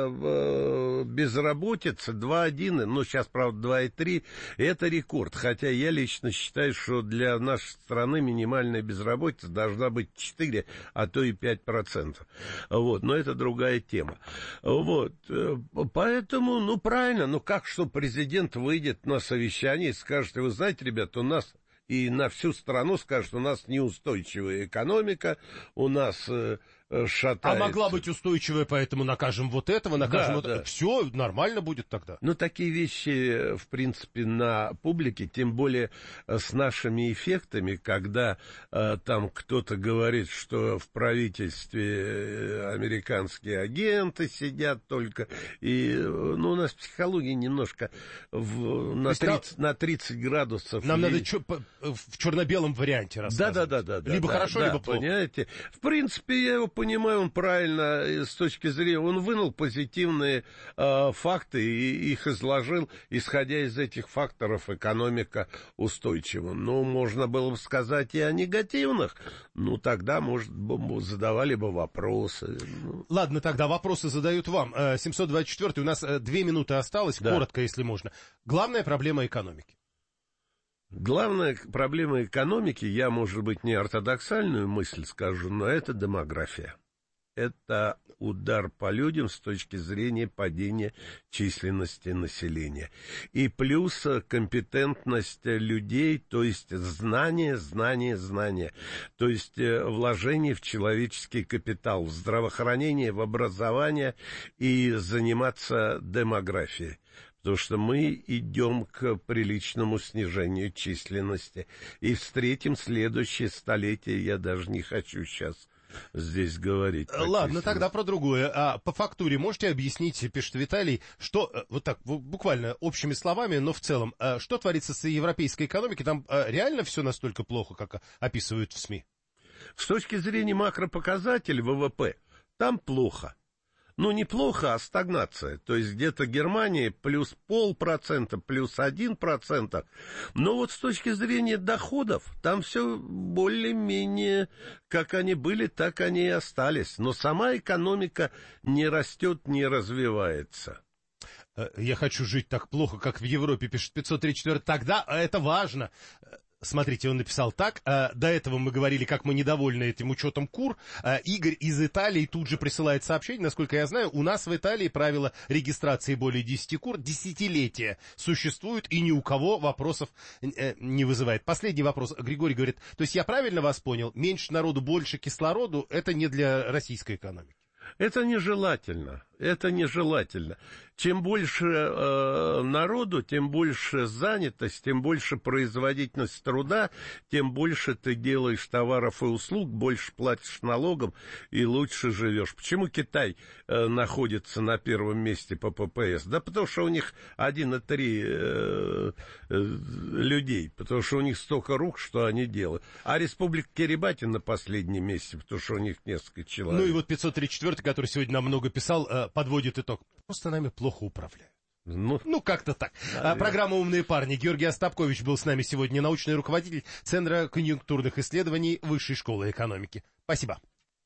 Speaker 2: э, безработицы, два целых одна десятая, ну, сейчас, правда, два целых три десятых, это рекорд. Хотя я лично считаю, что для нашей страны минимальная безработица должна быть четыре, а то и пять процентов. Вот, но это другая тема. Вот. Поэтому, ну, правильно, ну, как что президент выйдет на совещание и скажет: вы знаете, ребята, у нас и на всю страну скажет, у нас неустойчивая экономика, у нас э, шатается.
Speaker 1: А могла быть устойчивая, поэтому накажем вот этого, накажем
Speaker 2: да,
Speaker 1: вот
Speaker 2: да.
Speaker 1: это. Все нормально будет тогда.
Speaker 2: Ну, такие вещи, в принципе, на публике, тем более с нашими эффектами, когда э, там кто-то говорит, что в правительстве американские агенты сидят только, и, ну, у нас психология немножко в, на, тридцать, на тридцать градусов.
Speaker 1: Нам
Speaker 2: и...
Speaker 1: надо чё, по, в черно-белом варианте рассказывать.
Speaker 2: Да, да, да, да.
Speaker 1: Либо
Speaker 2: да,
Speaker 1: хорошо,
Speaker 2: да,
Speaker 1: либо плохо.
Speaker 2: Понимаете? В принципе, я его понимаю, он правильно с точки зрения, он вынул позитивные э, факты и их изложил, исходя из этих факторов, экономика устойчива. Ну, можно было бы сказать и о негативных, ну, тогда, может, задавали бы вопросы.
Speaker 1: Ладно, тогда вопросы задают вам. семьсот двадцать четыре, у нас две минуты осталось, да. Коротко, если можно. Главная проблема экономики.
Speaker 2: Главная проблема экономики, я, может быть, не ортодоксальную мысль скажу, но это демография. Это удар по людям с точки зрения падения численности населения. И плюс компетентность людей, то есть знание, знание, знание. То есть вложение в человеческий капитал, в здравоохранение, в образование и заниматься демографией. Потому что мы идем к приличному снижению численности. И встретим следующее столетие, я даже не хочу сейчас здесь говорить.
Speaker 1: Ладно, тогда про другое. А по фактуре можете объяснить, пишет Виталий, что, вот так, буквально общими словами, но в целом, что творится с европейской экономикой? Там реально все настолько плохо, как описывают в СМИ?
Speaker 2: С точки зрения макропоказателей ВВП, там плохо. Ну, неплохо, а стагнация. То есть где-то Германия плюс полпроцента, плюс один процент. Но вот с точки зрения доходов, там все более-менее, как они были, так они и остались. Но сама экономика не растет, не развивается.
Speaker 1: Я хочу жить так плохо, как в Европе, пишет пятьсот тридцать четыре. Тогда это важно. Смотрите, он написал так. До этого мы говорили, как мы недовольны этим учетом кур. Игорь из Италии тут же присылает сообщение. Насколько я знаю, у нас в Италии правило регистрации более десяти кур десятилетия существует, и ни у кого вопросов не вызывает. Последний вопрос. Григорий говорит, то есть я правильно вас понял? Меньше народу, больше кислороду — это не для российской экономики?
Speaker 2: Это нежелательно. Это нежелательно. Чем больше э, народу, тем больше занятость, тем больше производительность труда, тем больше ты делаешь товаров и услуг, больше платишь налогом и лучше живешь. Почему Китай э, находится на первом месте по ППС? Да потому что у них один и три э, э, людей, потому что у них столько рук, что они делают. А Республика Кирибати на последнем месте, потому что у них несколько человек.
Speaker 1: Ну и вот пятьсот тридцать четыре, который сегодня нам много писал, э, подводит итог. Просто нами плохо управляют. Ну, ну как-то так. А, программа «Умные парни». Георгий Остапкович был с нами сегодня, научный руководитель Центра конъюнктурных исследований Высшей школы экономики. Спасибо.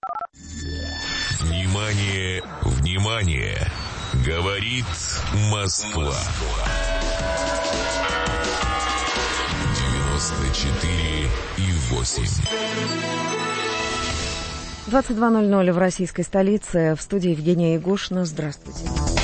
Speaker 3: Внимание, внимание! Говорит Москва. девяносто четыре и восемь.
Speaker 4: двадцать два ноль ноль в российской столице. В студии Евгения Ягушина. Здравствуйте.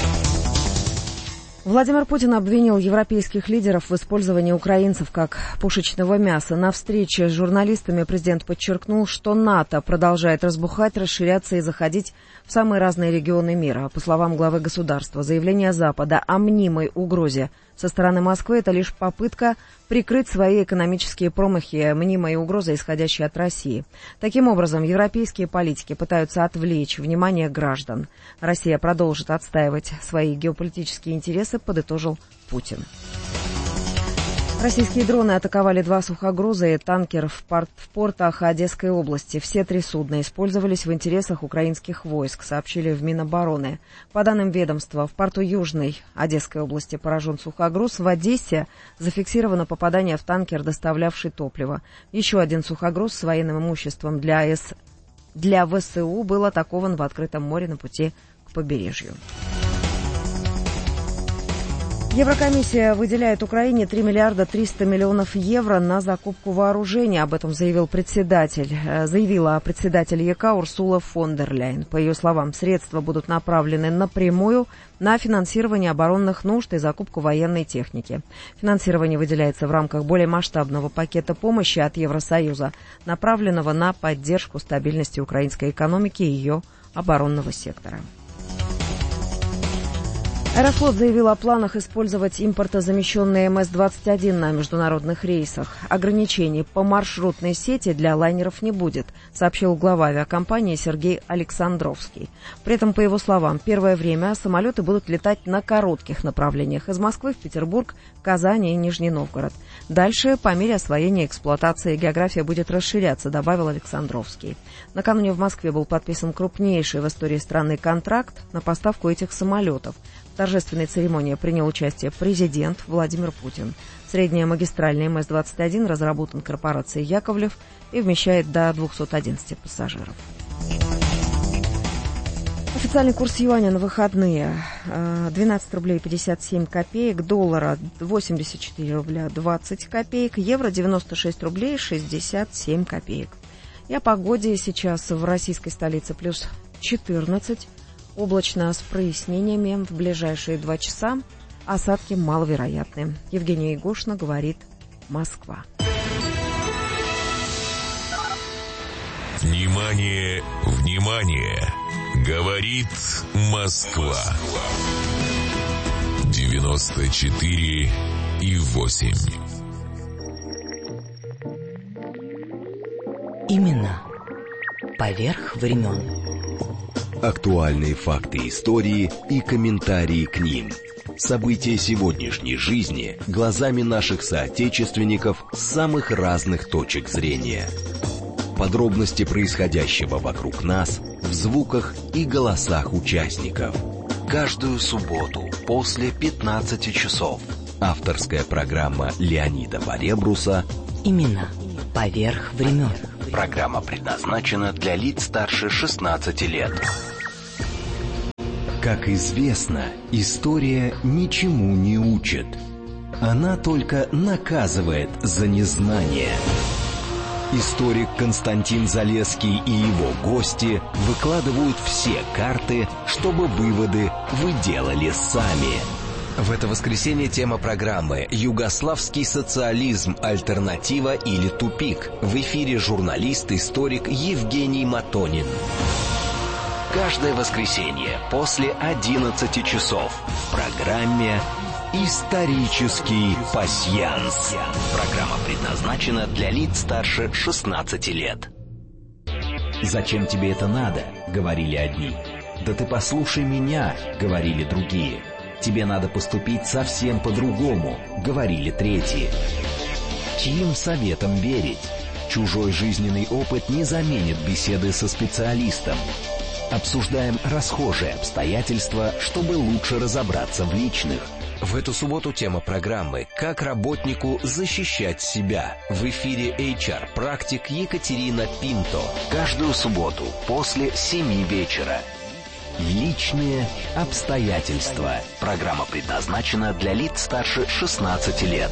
Speaker 4: Владимир Путин обвинил европейских лидеров в использовании украинцев как пушечного мяса. На встрече с журналистами президент подчеркнул, что НАТО продолжает разбухать, расширяться и заходить в самые разные регионы мира. По словам главы государства, заявление Запада о мнимой угрозе со стороны Москвы — это лишь попытка прикрыть свои экономические промахи мнимой угрозой, исходящей от России. Таким образом, европейские политики пытаются отвлечь внимание граждан. Россия продолжит отстаивать свои геополитические интересы, подытожил Путин. Российские дроны атаковали два сухогруза и танкер в, порт, в портах Одесской области. Все три судна использовались в интересах украинских войск, сообщили в Минобороны. По данным ведомства, в порту Южной Одесской области поражен сухогруз. В Одессе зафиксировано попадание в танкер, доставлявший топливо. Еще один сухогруз с военным имуществом для, С... для ВСУ был атакован в открытом море на пути к побережью. Еврокомиссия выделяет Украине три миллиарда триста миллионов евро на закупку вооружения. Об этом заявил председатель, заявила председатель ЕК Урсула фон дер Ляйен. По ее словам, средства будут направлены напрямую на финансирование оборонных нужд и закупку военной техники. Финансирование выделяется в рамках более масштабного пакета помощи от Евросоюза, направленного на поддержку стабильности украинской экономики и ее оборонного сектора. Аэрофлот заявил о планах использовать импортозамещенные эм эс двадцать один на международных рейсах. Ограничений по маршрутной сети для лайнеров не будет, сообщил глава авиакомпании Сергей Александровский. При этом, по его словам, первое время самолеты будут летать на коротких направлениях из Москвы в Петербург, Казань и Нижний Новгород. Дальше, по мере освоения эксплуатации, география будет расширяться, добавил Александровский. Накануне в Москве был подписан крупнейший в истории страны контракт на поставку этих самолетов. В торжественной церемонии принял участие президент Владимир Путин. Средняя магистральная эм эс двадцать один разработан корпорацией «Яковлев» и вмещает до двухсот одиннадцати пассажиров. Официальный курс юаня на выходные двенадцать рублей пятьдесят семь копеек, доллара восемьдесят четыре рубля двадцать копеек, евро девяносто шесть рублей шестьдесят семь копеек. И о погоде сейчас в российской столице плюс четырнадцать, облачно с прояснениями в ближайшие два часа, осадки маловероятны. Евгения Егошина говорит Москва.
Speaker 3: Внимание, внимание! Говорит Москва. девяносто четыре и восемь.
Speaker 7: Имена поверх времен.
Speaker 5: Актуальные факты истории и комментарии к ним. События сегодняшней жизни глазами наших соотечественников с самых разных точек зрения. Подробности происходящего вокруг нас в звуках и голосах участников. Каждую субботу после пятнадцати часов. Авторская программа Леонида Поребруса
Speaker 7: «Имена поверх времен».
Speaker 5: Программа предназначена для лиц старше шестнадцати лет. Как известно, история ничему не учит. Она только наказывает за незнание. Историк Константин Залесский и его гости выкладывают все карты, чтобы выводы вы делали сами. В это воскресенье тема программы «Югославский социализм. Альтернатива или тупик». В эфире журналист-историк Евгений Матонин. Каждое воскресенье после одиннадцати часов в программе «Исторический пасьянс». Программа предназначена для лиц старше шестнадцати лет. «Зачем тебе это надо?» — говорили одни. «Да ты послушай меня», — говорили другие. «Тебе надо поступить совсем по-другому», — говорили третьи. Чьим советом верить? Чужой жизненный опыт не заменит беседы со специалистом. Обсуждаем расхожие обстоятельства, чтобы лучше разобраться в личных. В эту субботу тема программы «Как работнику защищать себя». В эфире эйч ар-практик Екатерина Пинто. Каждую субботу после семи вечера. Личные обстоятельства. Программа предназначена для лиц старше шестнадцати лет.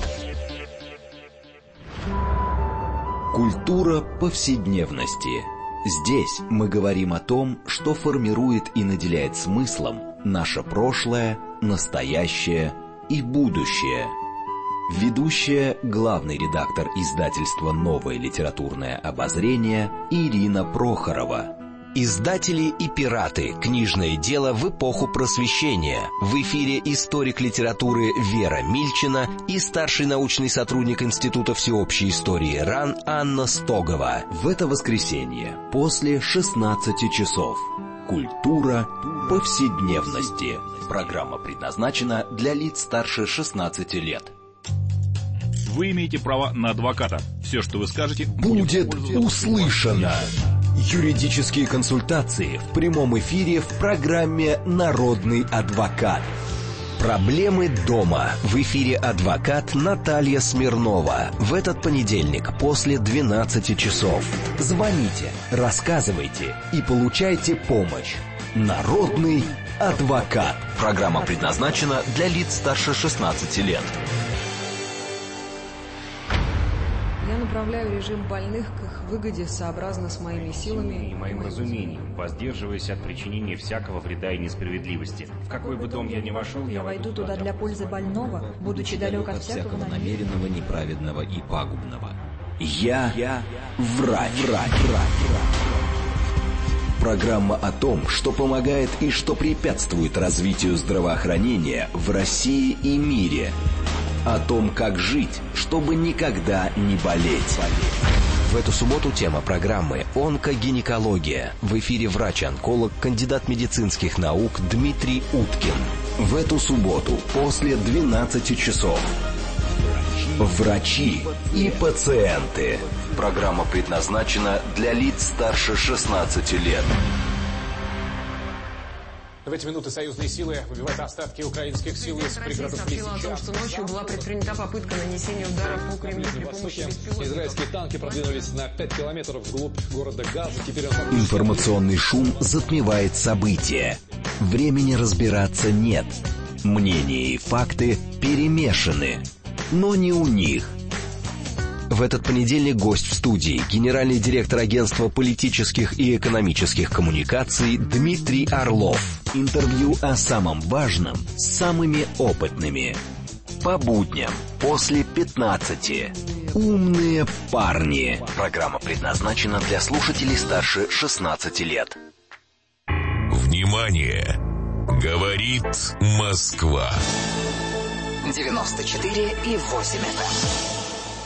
Speaker 5: Культура повседневности. Здесь мы говорим о том, что формирует и наделяет смыслом наше прошлое, настоящее и будущее. Ведущая, главный редактор издательства «Новое литературное обозрение» Ирина Прохорова. Издатели и пираты. Книжное дело в эпоху Просвещения. В эфире историк литературы Вера Мильчина и старший научный сотрудник Института всеобщей истории РАН Анна Стогова. В это воскресенье после шестнадцати часов. Культура повседневности. Программа предназначена для лиц старше шестнадцати лет.
Speaker 8: Вы имеете право на адвоката. Все, что вы скажете,
Speaker 5: будет услышано. Юридические консультации в прямом эфире в программе «Народный адвокат». Проблемы дома. В эфире адвокат Наталья Смирнова. В этот понедельник после двенадцати часов. Звоните, рассказывайте и получайте помощь. Народный адвокат. Программа предназначена для лиц старше шестнадцати лет.
Speaker 9: Я направляю режим больных к их выгоде сообразно с моими силами
Speaker 10: и моим разумением, воздерживаясь от причинения всякого вреда и несправедливости. В какой бы дом я ни вошел, я
Speaker 9: войду туда для пользы больного, будучи далек от всякого
Speaker 5: намеренного, неправедного и пагубного. Я, я врач. врач, врач. Программа о том, что помогает и что препятствует развитию здравоохранения в России и мире. О том, как жить, чтобы никогда не болеть. В эту субботу тема программы «Онкогинекология». В эфире врач-онколог, кандидат медицинских наук Дмитрий Уткин. В эту субботу после двенадцати часов. Врачи и пациенты. Программа предназначена для лиц старше шестнадцати лет.
Speaker 11: В эти минуты союзные силы выбивают остатки украинских сил из пригородов Лисичанска.
Speaker 9: Сообщила о том, что ночью была предпринята попытка нанесения удара по Кремлю при помощи беспилотников.
Speaker 11: Израильские танки продвинулись на пять километров вглубь города Газа. Теперь он...
Speaker 5: Информационный шум затмевает события. Времени разбираться нет. Мнения и факты перемешаны. Но не у них. В этот понедельник гость в студии — генеральный директор агентства политических и экономических коммуникаций Дмитрий Орлов. Интервью о самом важном с самыми опытными. По будням после пятнадцати. Умные парни. Программа предназначена для слушателей старше шестнадцати лет.
Speaker 3: Внимание! Говорит Москва.
Speaker 12: девяносто четыре и восемь эф эм.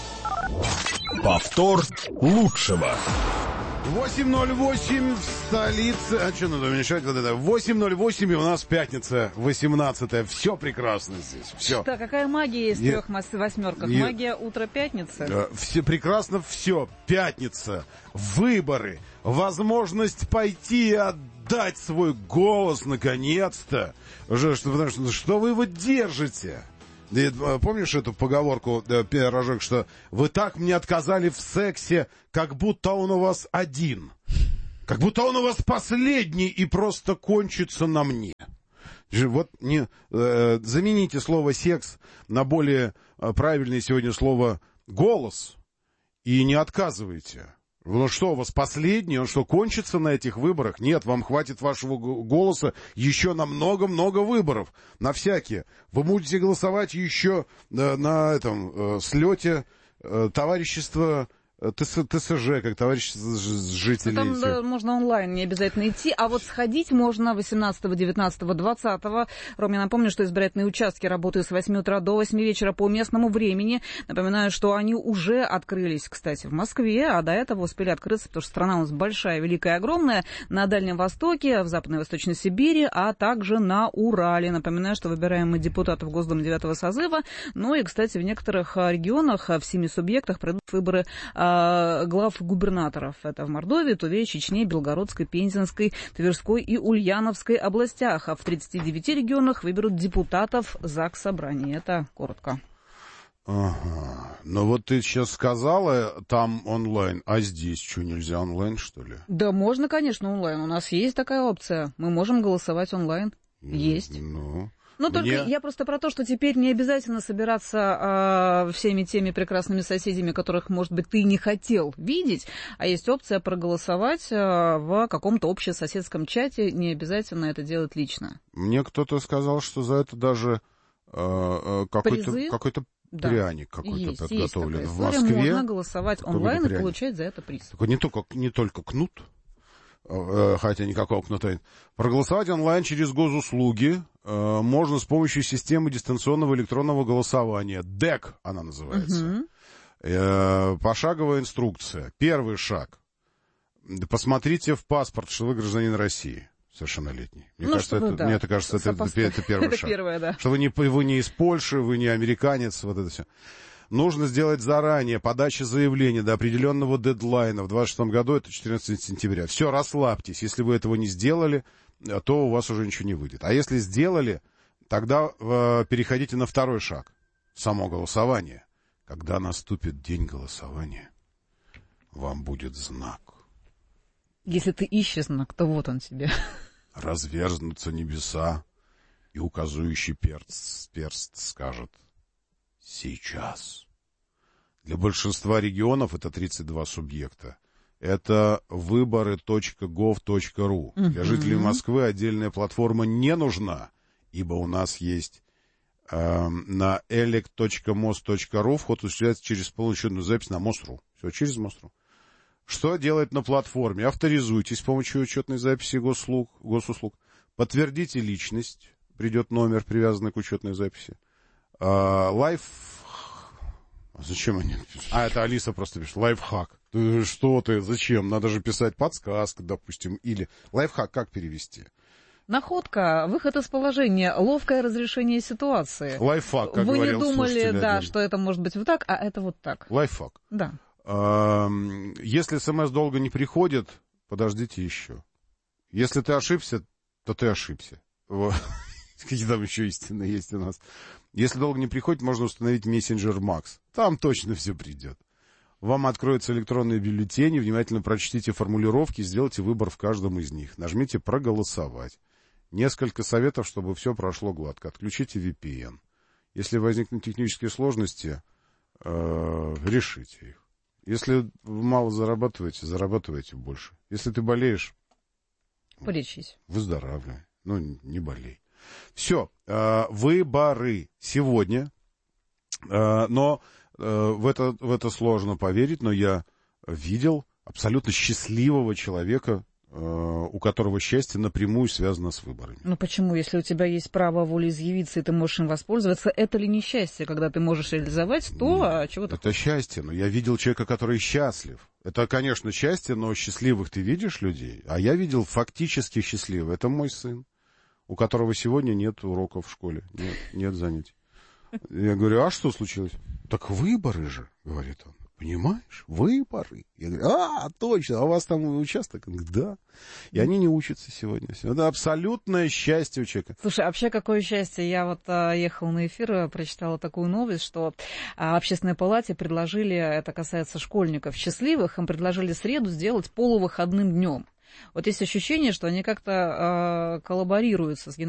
Speaker 6: Повтор лучшего.
Speaker 1: восемь ноль восемь в столице. А что надо мешать вот это? восемь ноль восемь, и у нас пятница, восемнадцатое. Все прекрасно здесь. Все.
Speaker 13: Что, какая магия из
Speaker 1: Не...
Speaker 13: трех восьмерках?
Speaker 1: Не...
Speaker 13: Магия утра пятницы?
Speaker 1: Все прекрасно, все. Пятница, выборы, возможность пойти и отдать свой голос наконец-то. Что, потому что, что вы его держите? И, помнишь эту поговорку, пирожок, что вы так мне отказали в сексе, как будто он у вас один. Как будто он у вас последний и просто кончится на мне. Вот не, э, замените слово «секс» на более правильное сегодня слово «голос» и не отказывайте. Ну что, у вас последний? Он что, кончится на этих выборах? Нет, вам хватит вашего голоса еще на много-много выборов. На всякие. Вы будете голосовать еще э, на этом э, слете э, товарищества ТС, ТСЖ, как товарищество жителей.
Speaker 13: Ну, там да, можно онлайн, не обязательно идти. А вот сходить можно восемнадцатого, девятнадцатого, двадцатого. Ром, я напомню, что избирательные участки работают с восьми утра до восьми вечера по местному времени. Напоминаю, что они уже открылись, кстати, в Москве, а до этого успели открыться, потому что страна у нас большая, великая, огромная, на Дальнем Востоке, в Западной и Восточной Сибири, а также на Урале. Напоминаю, что выбираем мы депутатов Госдумы девятого созыва. Ну и, кстати, в некоторых регионах, в семи субъектах пройдут выборы глав губернаторов. Это в Мордовии, Туве, Чечне, Белгородской, Пензенской, Тверской и Ульяновской областях. А в тридцати девяти регионах выберут депутатов Заксобрания. Это коротко.
Speaker 1: Ага. Ну вот ты сейчас сказала, там онлайн, а здесь что, нельзя онлайн, что ли?
Speaker 13: Да можно, конечно, онлайн. У нас есть такая опция. Мы можем голосовать онлайн. Есть.
Speaker 1: Ну...
Speaker 13: Ну, только
Speaker 1: Мне...
Speaker 13: я просто про то, что теперь не обязательно собираться э, всеми теми прекрасными соседями, которых, может быть, ты не хотел видеть, а есть опция проголосовать э, в каком-то общесоседском чате, не обязательно это делать лично.
Speaker 1: Мне кто-то сказал, что за это даже э, какой-то, какой-то
Speaker 13: да.
Speaker 1: пряник какой-то
Speaker 13: есть,
Speaker 1: подготовлен
Speaker 13: есть
Speaker 1: в Москве.
Speaker 13: Можно голосовать онлайн и получать за это приз.
Speaker 1: Такой не только, не только кнут, хотя никакого кнута нет. Проголосовать онлайн через госуслуги э, можно с помощью системы дистанционного электронного голосования. ДЭК она называется. Uh-huh. Э, пошаговая инструкция. Первый шаг. Посмотрите в паспорт, что вы гражданин России. Совершеннолетний. Мне, ну, кажется, это, да. мне это кажется, это, это, это первый
Speaker 13: это
Speaker 1: шаг.
Speaker 13: Первое, да.
Speaker 1: Что вы не, вы не из Польши, вы не американец, вот это все. Нужно сделать заранее подача заявления до определенного дедлайна. В двадцать шестом году это четырнадцатого сентября. Все, расслабьтесь. Если вы этого не сделали, то у вас уже ничего не выйдет. А если сделали, тогда э, переходите на второй шаг. Само голосование. Когда наступит день голосования, вам будет знак.
Speaker 13: Если ты ищешь знак, то вот он тебе.
Speaker 1: Разверзнутся небеса, и указующий перст, перст скажет: сейчас. Для большинства регионов, это тридцать два субъекта, это выборы точка гов точка ру. Uh-huh. Для жителей Москвы отдельная платформа не нужна, ибо у нас есть э, на элект точка мост точка ру вход осуществляется через полноучетную запись на мост точка ру. Все, через мост точка ру. Что делать на платформе? Авторизуйтесь с помощью учетной записи госуслуг, госуслуг. Подтвердите личность. Придет номер, привязанный к учетной записи. Лайф... Uh, Зачем они пишут? А, это Алиса просто пишет. Лайфхак. Ты что ты? Зачем? Надо же писать подсказка, допустим. Или лайфхак как перевести?
Speaker 13: Находка, выход из положения, ловкое разрешение ситуации.
Speaker 1: Лайфхак, как
Speaker 13: Вы
Speaker 1: говорил
Speaker 13: не думали, да,
Speaker 1: один.
Speaker 13: что это может быть вот так, а это вот так.
Speaker 1: Лайфхак.
Speaker 13: Да.
Speaker 1: Если смс долго не приходит, подождите еще. Если ты ошибся, то ты ошибся.
Speaker 14: Вот. Какие там еще истины есть у нас. Если долго не приходит, можно установить мессенджер Макс. Там точно все придет. Вам откроются электронные бюллетени, внимательно прочтите формулировки, сделайте выбор в каждом из них. Нажмите «Проголосовать». Несколько советов, чтобы все прошло гладко. Отключите ви пи эн. Если возникнут технические сложности, э, решите их. Если вы мало зарабатываете, зарабатывайте больше. Если ты болеешь,
Speaker 13: полечись.
Speaker 14: Выздоравливай. Ну, не болей. Все. Э, выборы сегодня. Э, но э, в, это, в это сложно поверить, но я видел абсолютно счастливого человека, у которого счастье напрямую связано с выборами.
Speaker 13: Ну почему? Если у тебя есть право волеизъявиться, и ты можешь им воспользоваться, это ли не счастье, когда ты можешь реализовать то, а чего ты...
Speaker 14: Это счастье, но я видел человека, который счастлив. Это, конечно, счастье, но счастливых ты видишь людей, а я видел фактически счастливых. Это мой сын, у которого сегодня нет уроков в школе, нет, нет занятий. Я говорю, а что случилось? Так выборы же, говорит он. Понимаешь? Выборы. Я говорю, а, точно, а у вас там участок? Он говорит, да. И они не учатся сегодня. Это абсолютное счастье у человека.
Speaker 13: Слушай, а вообще какое счастье. Я вот а, ехала на эфир, прочитала такую новость, что а, в Общественной палате предложили, это касается школьников счастливых, им предложили среду сделать полувыходным днем. Вот есть ощущение, что они как-то а, коллаборируются с